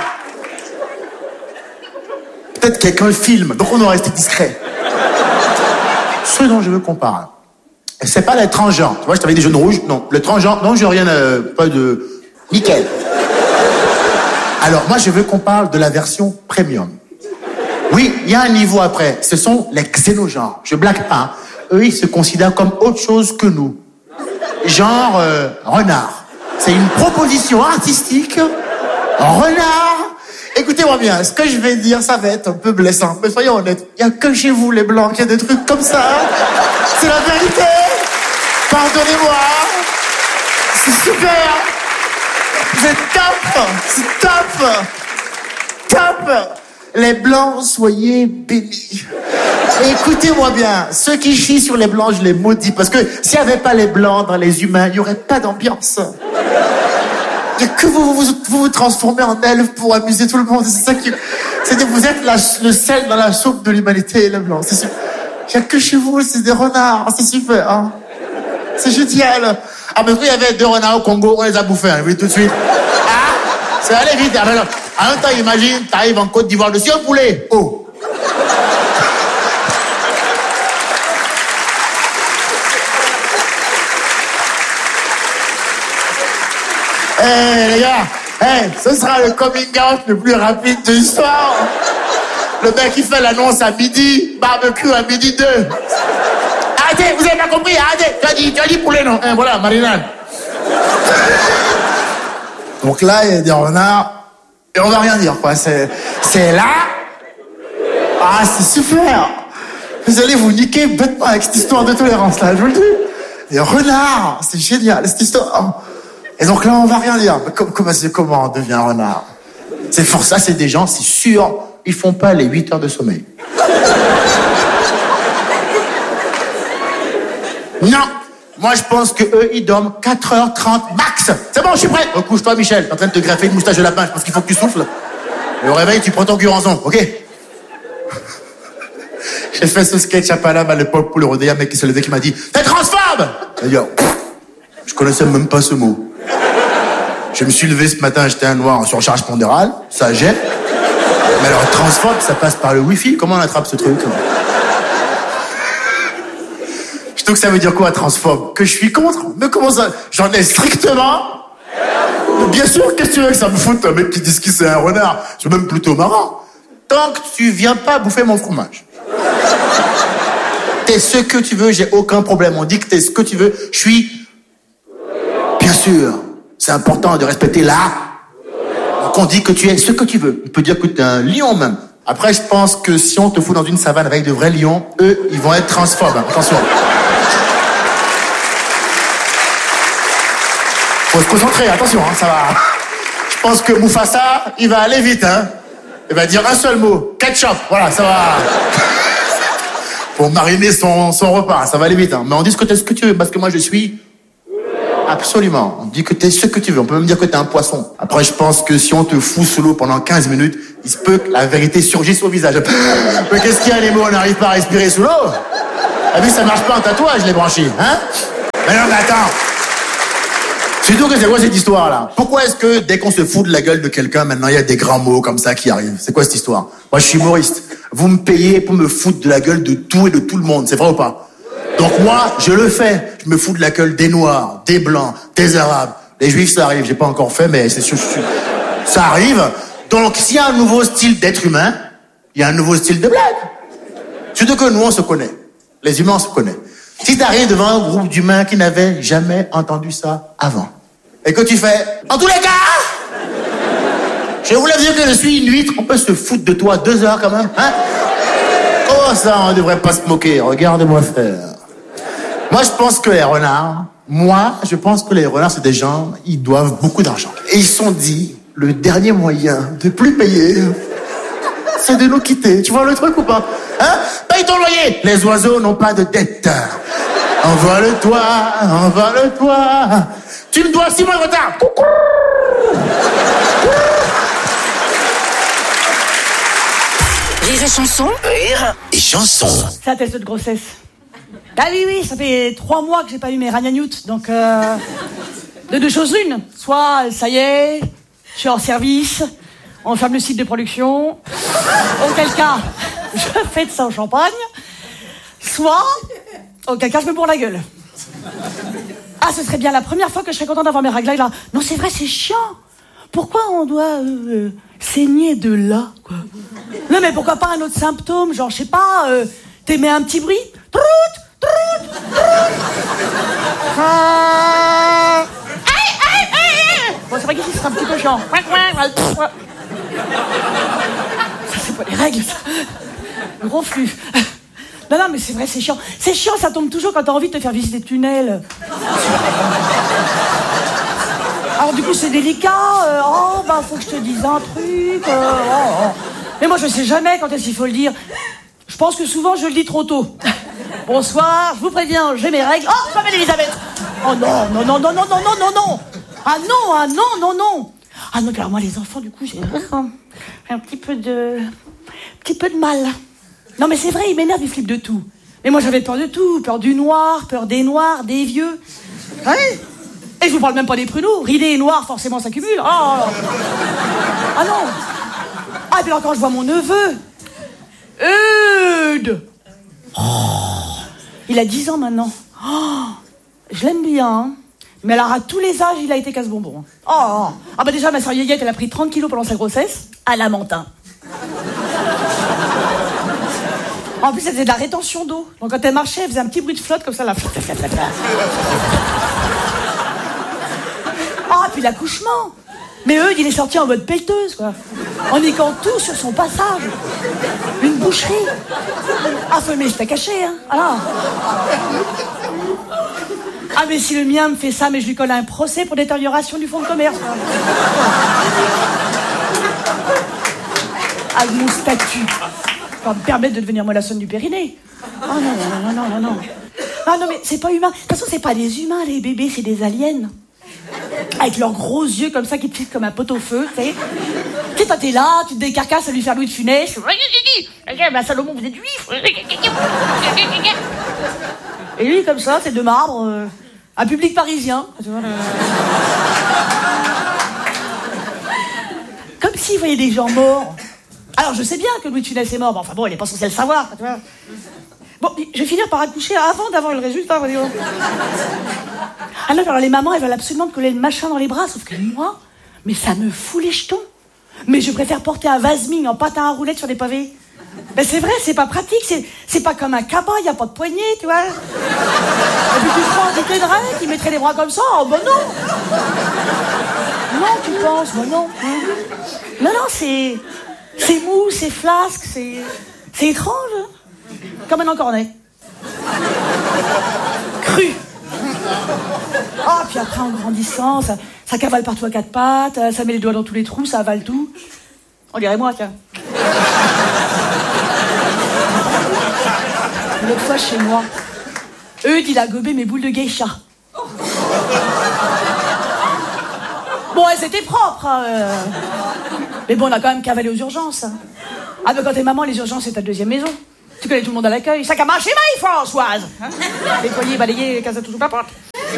Peut-être quelqu'un le filme, donc on doit rester discret. Ce dont je veux qu'on parle, c'est pas les transgenres. Tu vois, je t'avais des jeunes rouges. Non, les transgenres, non, j'ai rien, pas de... Nickel. Alors, moi, je veux qu'on parle de la version premium. Oui, il y a un niveau après. Ce sont les xénogenres. Je blague pas. Hein. Eux, ils se considèrent comme autre chose que nous. Genre, renard. C'est une proposition artistique. Renard. Écoutez-moi bien, ce que je vais dire, ça va être un peu blessant. Mais soyons honnêtes, il n'y a que chez vous, les Blancs, qu'il y a des trucs comme ça. C'est la vérité. Pardonnez-moi. C'est super. C'est top. C'est top. Top. Les Blancs, soyez bénis. Écoutez-moi bien, ceux qui chient sur les Blancs, je les maudis. Parce que s'il n'y avait pas les Blancs dans les humains, il n'y aurait pas d'ambiance. Il n'y a que vous transformez en elfe pour amuser tout le monde. C'est ça qui... C'est-à-dire vous êtes le sel dans la soupe de l'humanité, les Blancs. C'est super. Il n'y a que chez vous, c'est des renards. C'est super. Hein. C'est génial. Ah, mais il y avait 2 renards au Congo, on les a bouffés, hein, vous voyez tout de suite. Ah, ça allait vite. Alors, en même temps, imagine, t'arrives en Côte d'Ivoire, dessus un poulet. Oh. Les gars, ce sera le coming out le plus rapide de l'histoire. Le mec qui fait l'annonce à midi, barbecue à midi 2. Arrêtez, vous avez pas compris, arrêtez. Tu as dit poulet, non? Voilà, marinade. Donc là, il y a des renards, et on va rien dire, quoi. C'est là. Ah, c'est super. Vous allez vous niquer bêtement avec cette histoire de tolérance, là, je vous le dis. Les renards, c'est génial, cette histoire. Et donc là, on va rien dire. Mais comment on devient un renard? C'est fort, ça, c'est des gens, c'est sûr, ils font pas les 8 heures de sommeil. Non. Moi, je pense que eux, ils dorment 4h30 max. C'est bon, je suis prêt. Recouche-toi, Michel. T'es en train de te greffer une moustache de lapin. Je pense qu'il faut que tu souffles. Et au réveil, tu prends ton gurançon, ok? J'ai fait ce sketch à Paname à l'époque pour le rodéa, un mec qui se levait qui m'a dit « T'es transphobe !» Je connaissais même pas ce mot. Je me suis levé ce matin, j'étais un noir en surcharge pondérale, ça gêne. Mais alors, transphobe, ça passe par le wifi. Comment on attrape ce truc? Je trouve que ça veut dire quoi, transphobe? Que je suis contre? Mais comment ça? J'en ai strictement... Bien sûr, qu'est-ce que tu veux que ça me foute, un mec qui dit que c'est un renard? C'est même plutôt marrant. Tant que tu viens pas bouffer mon fromage. T'es ce que tu veux, j'ai aucun problème. On dit que t'es ce que tu veux, je suis... Bien sûr, c'est important de respecter l'art. Donc on dit que tu es ce que tu veux. On peut dire que t'es un lion même. Après, je pense que si on te fout dans une savane avec de vrais lions, eux, ils vont être transphobes. Attention. Faut se concentrer, attention, hein, ça va. Je pense que Mufasa, il va aller vite, hein. Il va dire un seul mot, ketchup, voilà, ça va. Pour mariner son repas, ça va aller vite. Hein. Mais on dit ce que tu veux, parce que moi je suis... Absolument. On dit que t'es ce que tu veux. On peut même dire que t'es un poisson. Après, je pense que si on te fout sous l'eau pendant 15 minutes, il se peut que la vérité surgisse au visage. Mais qu'est-ce qu'il y a, les mots? On n'arrive pas à respirer sous l'eau? T'as vu, ça marche pas en tatouage, les branchies, hein? Mais non, mais attends. Surtout que c'est quoi cette histoire-là? Pourquoi est-ce que dès qu'on se fout de la gueule de quelqu'un, maintenant il y a des grands mots comme ça qui arrivent? C'est quoi cette histoire? Moi, je suis humoriste. Vous me payez pour me foutre de la gueule de tout et de tout le monde. C'est vrai ou pas? Donc moi, je le fais. Je me fous de la gueule des Noirs, des Blancs, des Arabes. Les Juifs, ça arrive. J'ai pas encore fait, mais c'est sûr, ça arrive. Donc, s'il y a un nouveau style d'être humain, il y a un nouveau style de blague. Surtout que nous, on se connaît. Les humains, on se connaît. Si t'arrives devant un groupe d'humains qui n'avaient jamais entendu ça avant, et que tu fais, en tous les cas, je voulais dire que je suis une huître, on peut se foutre de toi 2 heures quand même, hein? Comment ça, on ne devrait pas se moquer? Regarde-moi faire. Moi, je pense que les renards, c'est des gens, ils doivent beaucoup d'argent. Et ils se sont dit, le dernier moyen de plus payer, c'est de nous quitter. Tu vois le truc ou pas? Hein? Paye ton loyer. Les oiseaux n'ont pas de dette. Envole-toi. Tu me dois 6 mois de retard. Coucou. Rire et chanson. Rire et chanson. C'est un test de grossesse. Ah oui, ça fait 3 mois que j'ai pas eu mes ragnagnoutes, donc de 2 choses l'une. Soit, ça y est, je suis hors service, on ferme le site de production, auquel cas, je fête ça au champagne, soit, auquel cas, je me bourre la gueule. Ah, ce serait bien la première fois que je serais contente d'avoir mes réglages là. Non, c'est vrai, c'est chiant. Pourquoi on doit saigner de là, quoi? Non, mais pourquoi pas un autre symptôme, genre, je sais pas, t'émets un petit bruit? Bon, c'est vrai qu'ici, c'est un petit peu chiant. Ça, c'est pas les règles, ça. Le gros flux. Non, mais c'est vrai, c'est chiant. C'est chiant, ça tombe toujours quand t'as envie de te faire visiter des tunnels. Alors, du coup, c'est délicat. Faut que je te dise un truc. Mais moi, je sais jamais quand est-ce qu'il faut le dire. Je pense que souvent, je le dis trop tôt. Bonsoir, je vous préviens, j'ai mes règles. Oh, je m'appelle Elisabeth. Oh non. Ah non. Ah non, alors moi, les enfants, du coup, j'ai un petit peu de mal. Non, mais c'est vrai, ils m'énervent, ils flippent de tout. Mais moi, j'avais peur de tout. Peur du noir, peur des noirs, des vieux. Ouais. Et je vous parle même pas des pruneaux. Ridés et noirs, forcément, ça cumule. Oh. Ah non. Ah, et puis encore, je vois mon neveu. Eudes. Oh. Il a 10 ans maintenant. Oh. Je l'aime bien, hein. Mais alors, à tous les âges, il a été casse-bonbon. Oh. Ah bah déjà, ma sœur Yéyette, elle a pris 30 kilos pendant sa grossesse. À Lamentin. En plus, elle faisait de la rétention d'eau. Donc quand elle marchait, elle faisait un petit bruit de flotte comme ça, là. Ah, puis l'accouchement. Mais Eudes, il est sorti en mode pelleteuse, quoi. En niquant tout sur son passage. Une boucherie. Ah, mais c'était caché, hein. Alors. Ah, mais si le mien me fait ça, mais je lui colle un procès pour détérioration du fonds de commerce, quoi. Avec mon statut. Ça va me permettre de devenir mollassonne du Périnée. Oh non. Ah non, mais c'est pas humain. De toute façon, c'est pas des humains, les bébés, c'est des aliens. Avec leurs gros yeux comme ça qui te filent comme un pot-au-feu, tu sais. Tu sais, toi, t'es là, tu te décarcasses à lui faire Louis de Funès. Bah, Salomon, vous êtes juif. Et lui, comme ça, c'est de marbre, un public parisien. Comme s'il voyait des gens morts. Alors, je sais bien que Louis de Funès est mort, mais enfin bon, il est pas censé le savoir, tu vois. Bon, je vais finir par accoucher avant d'avoir le résultat, voyons. Ah non, alors les mamans, elles veulent absolument te coller le machin dans les bras, sauf que moi, mais ça me fout les jetons. Mais je préfère porter un Vasming en patin à roulettes sur des pavés. Ben c'est vrai, c'est pas pratique, c'est pas comme un cabas, y a pas de poignée, tu vois. Et puis tu prends un côté de règle, qui mettrait les bras comme ça, oh ben non. Non, tu penses, ben non. Non, c'est mou, c'est flasque, c'est étrange. Comme un encornet. Cru. Ah, puis après, en grandissant, ça cavale partout à 4 pattes, ça met les doigts dans tous les trous, ça avale tout. On dirait moi, tiens. L'autre fois, chez moi, Eudes, il a gobé mes boules de geisha. Bon, elles étaient propres, hein, mais bon, on a quand même cavalé aux urgences. Hein. Ah, mais quand t'es maman, les urgences, c'est ta deuxième maison. Tu connais tout le monde à l'accueil. Sac à main chez moi, Françoise. Hein, nettoyer, balayer, casse à tout sous la porte.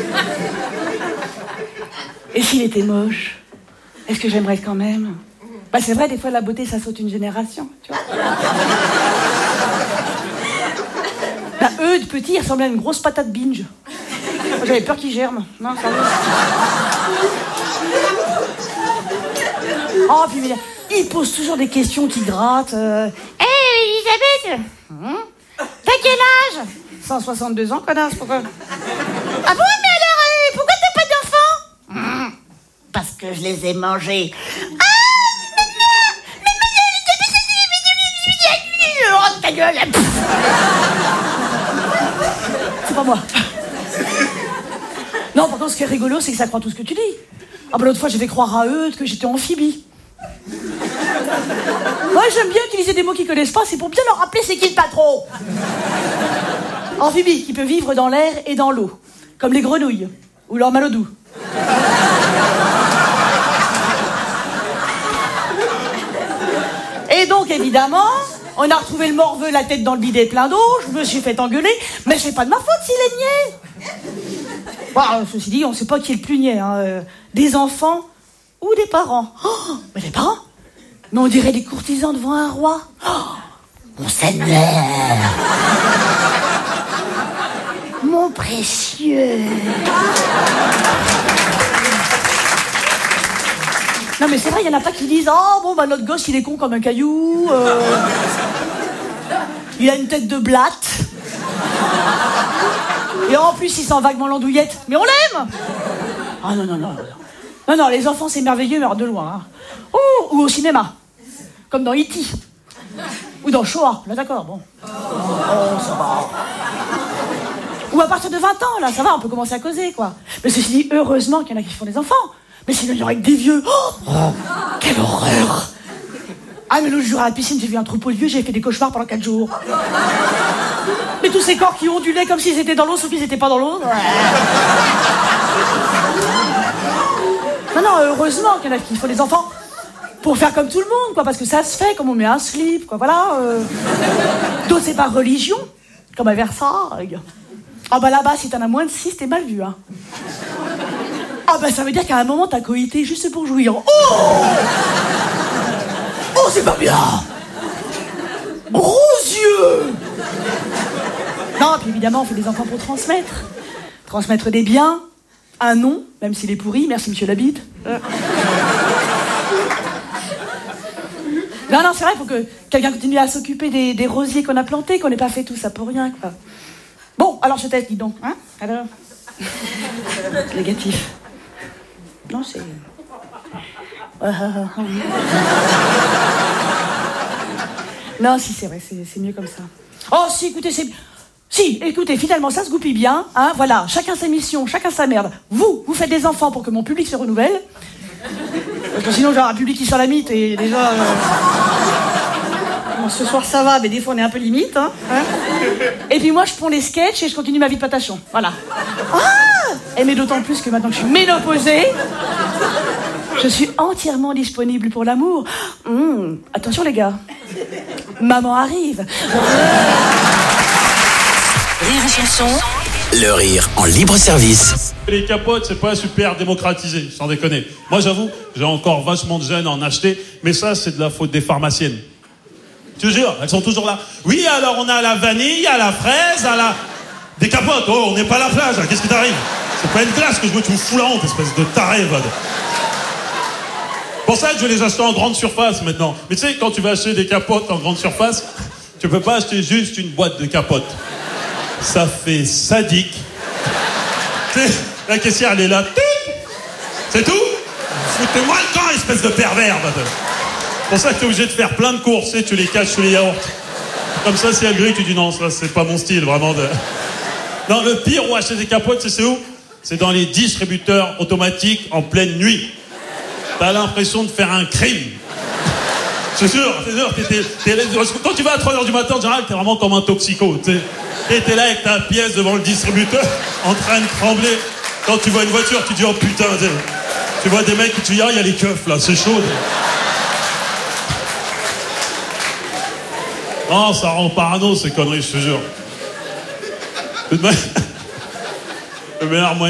Et s'il était moche, est-ce que j'aimerais quand même? Bah, c'est vrai, des fois, la beauté, ça saute une génération, tu vois. Bah, Eudes, petit, il ressemblait à une grosse patate binge. J'avais peur qu'il germe. Non, ça va. Oh, puis il pose toujours des questions qui grattent. Elisabeth, t'as quel âge? 162 ans, connasse, pourquoi? Ah bon, mais alors, pourquoi t'as pas d'enfants? Parce que je les ai mangés. Oh, ta gueule! C'est pas moi. Non, par contre, ce qui est rigolo, c'est que ça croit tout ce que tu dis. Ah bah l'autre fois, j'ai fait croire à eux que j'étais amphibie. Moi, j'aime bien utiliser des mots qu'ils connaissent pas, c'est pour bien leur rappeler c'est qui le patron. Amphibie, qui peut vivre dans l'air et dans l'eau, comme les grenouilles, ou leur malodou. Et donc, évidemment, on a retrouvé le morveux, la tête dans le bidet plein d'eau, je me suis fait engueuler, mais c'est pas de ma faute s'il est niais. Bon, ceci dit, on sait pas qui est le plus niais, hein, des enfants ou des parents. Oh, mais les parents? Mais on dirait des courtisans devant un roi. Oh, mon seigneur, mon précieux. Non mais c'est vrai, il y en a pas qui disent oh bon bah notre gosse il est con comme un caillou, il a une tête de blatte. Et en plus, il sent vaguement l'andouillette. Mais on l'aime! Ah non, non, non, non. Non, non, les enfants, c'est merveilleux, mais alors de loin. Hein. Oh, ou au cinéma. Comme dans E.T. Ou dans Shoah. Là, d'accord, bon. Oh, ça va. Ou à partir de 20 ans, là, ça va, on peut commencer à causer, quoi. Mais ceci dit, heureusement qu'il y en a qui font des enfants. Mais sinon, il y aurait que des vieux. Oh, quelle horreur! Ah, mais l'autre jour à la piscine, j'ai vu un troupeau de vieux, j'ai fait des cauchemars pendant 4 jours. Mais tous ces corps qui ondulaient comme s'ils étaient dans l'eau, sauf qu'ils n'étaient pas dans l'eau. Non, non, heureusement qu'il y en a qui font des enfants pour faire comme tout le monde, quoi, parce que ça se fait, comme on met un slip, quoi, voilà. D'autres, c'est par religion, comme à Versailles. Ah bah là-bas, si t'en as moins de 6, t'es mal vu, hein. Ah bah ça veut dire qu'à un moment, t'as coïté juste pour jouir. Oh! Oh, c'est pas bien! Gros yeux! Non, puis évidemment, on fait des enfants pour transmettre. Transmettre des biens, un nom, même s'il est pourri, merci monsieur Labitte. Non, non, c'est vrai, il faut que quelqu'un continue à s'occuper des rosiers qu'on a plantés, qu'on n'ait pas fait tout ça pour rien, quoi. Bon, alors je teste, dis donc, hein? Alors? Négatif. Non, c'est... Non, si, c'est vrai, c'est mieux comme ça. Oh, si, écoutez, Si, écoutez, finalement, ça se goupille bien, hein, voilà, chacun sa mission, chacun sa merde. Vous faites des enfants pour que mon public se renouvelle. Parce que sinon, j'ai un public qui sent la mythe et déjà... Bon, ce soir, ça va, mais des fois, on est un peu limite, hein. Et puis moi, je prends les sketchs et je continue ma vie de patachon, voilà. Ah! Et mais d'autant plus que maintenant que je suis ménopausée... Je suis entièrement disponible pour l'amour. Attention les gars. Maman arrive. Rire et chanson. Le rire en libre service. Les capotes, c'est pas super démocratisé, sans déconner. Moi, j'avoue, j'ai encore vachement de jeunes à en acheter, mais ça, c'est de la faute des pharmaciennes. Tu jures, elles sont toujours là. Oui, alors on a la vanille, à la fraise, à la... Des capotes, oh, on n'est pas à la plage, qu'est-ce qui t'arrive? C'est pas une glace que je veux, tu me fous la honte, espèce de taré, va. Pour ça que je vais les acheter en grande surface maintenant. Mais tu sais, quand tu vas acheter des capotes en grande surface, tu peux pas acheter juste une boîte de capotes. Ça fait sadique. Tu sais, la caissière, elle est là. C'est tout? Foutez-moi le camp, espèce de pervers. C'est pour ça que t'es obligé de faire plein de courses, tu sais, tu les caches sous les yaourts. Comme ça, si elle grille, tu dis non, ça, c'est pas mon style, vraiment. Non, le pire où acheter des capotes, c'est où? C'est dans les distributeurs automatiques en pleine nuit. T'as l'impression de faire un crime. C'est sûr, quand tu vas à 3h du matin, en général, t'es vraiment comme un toxico, tu sais. Et t'es là avec ta pièce devant le distributeur, en train de trembler. Quand tu vois une voiture, tu dis, oh putain, tu vois des mecs qui te disent, ah, il y a les keufs, là, c'est chaud. Non, ça rend parano, ces conneries, je te jure. Le meilleur moyen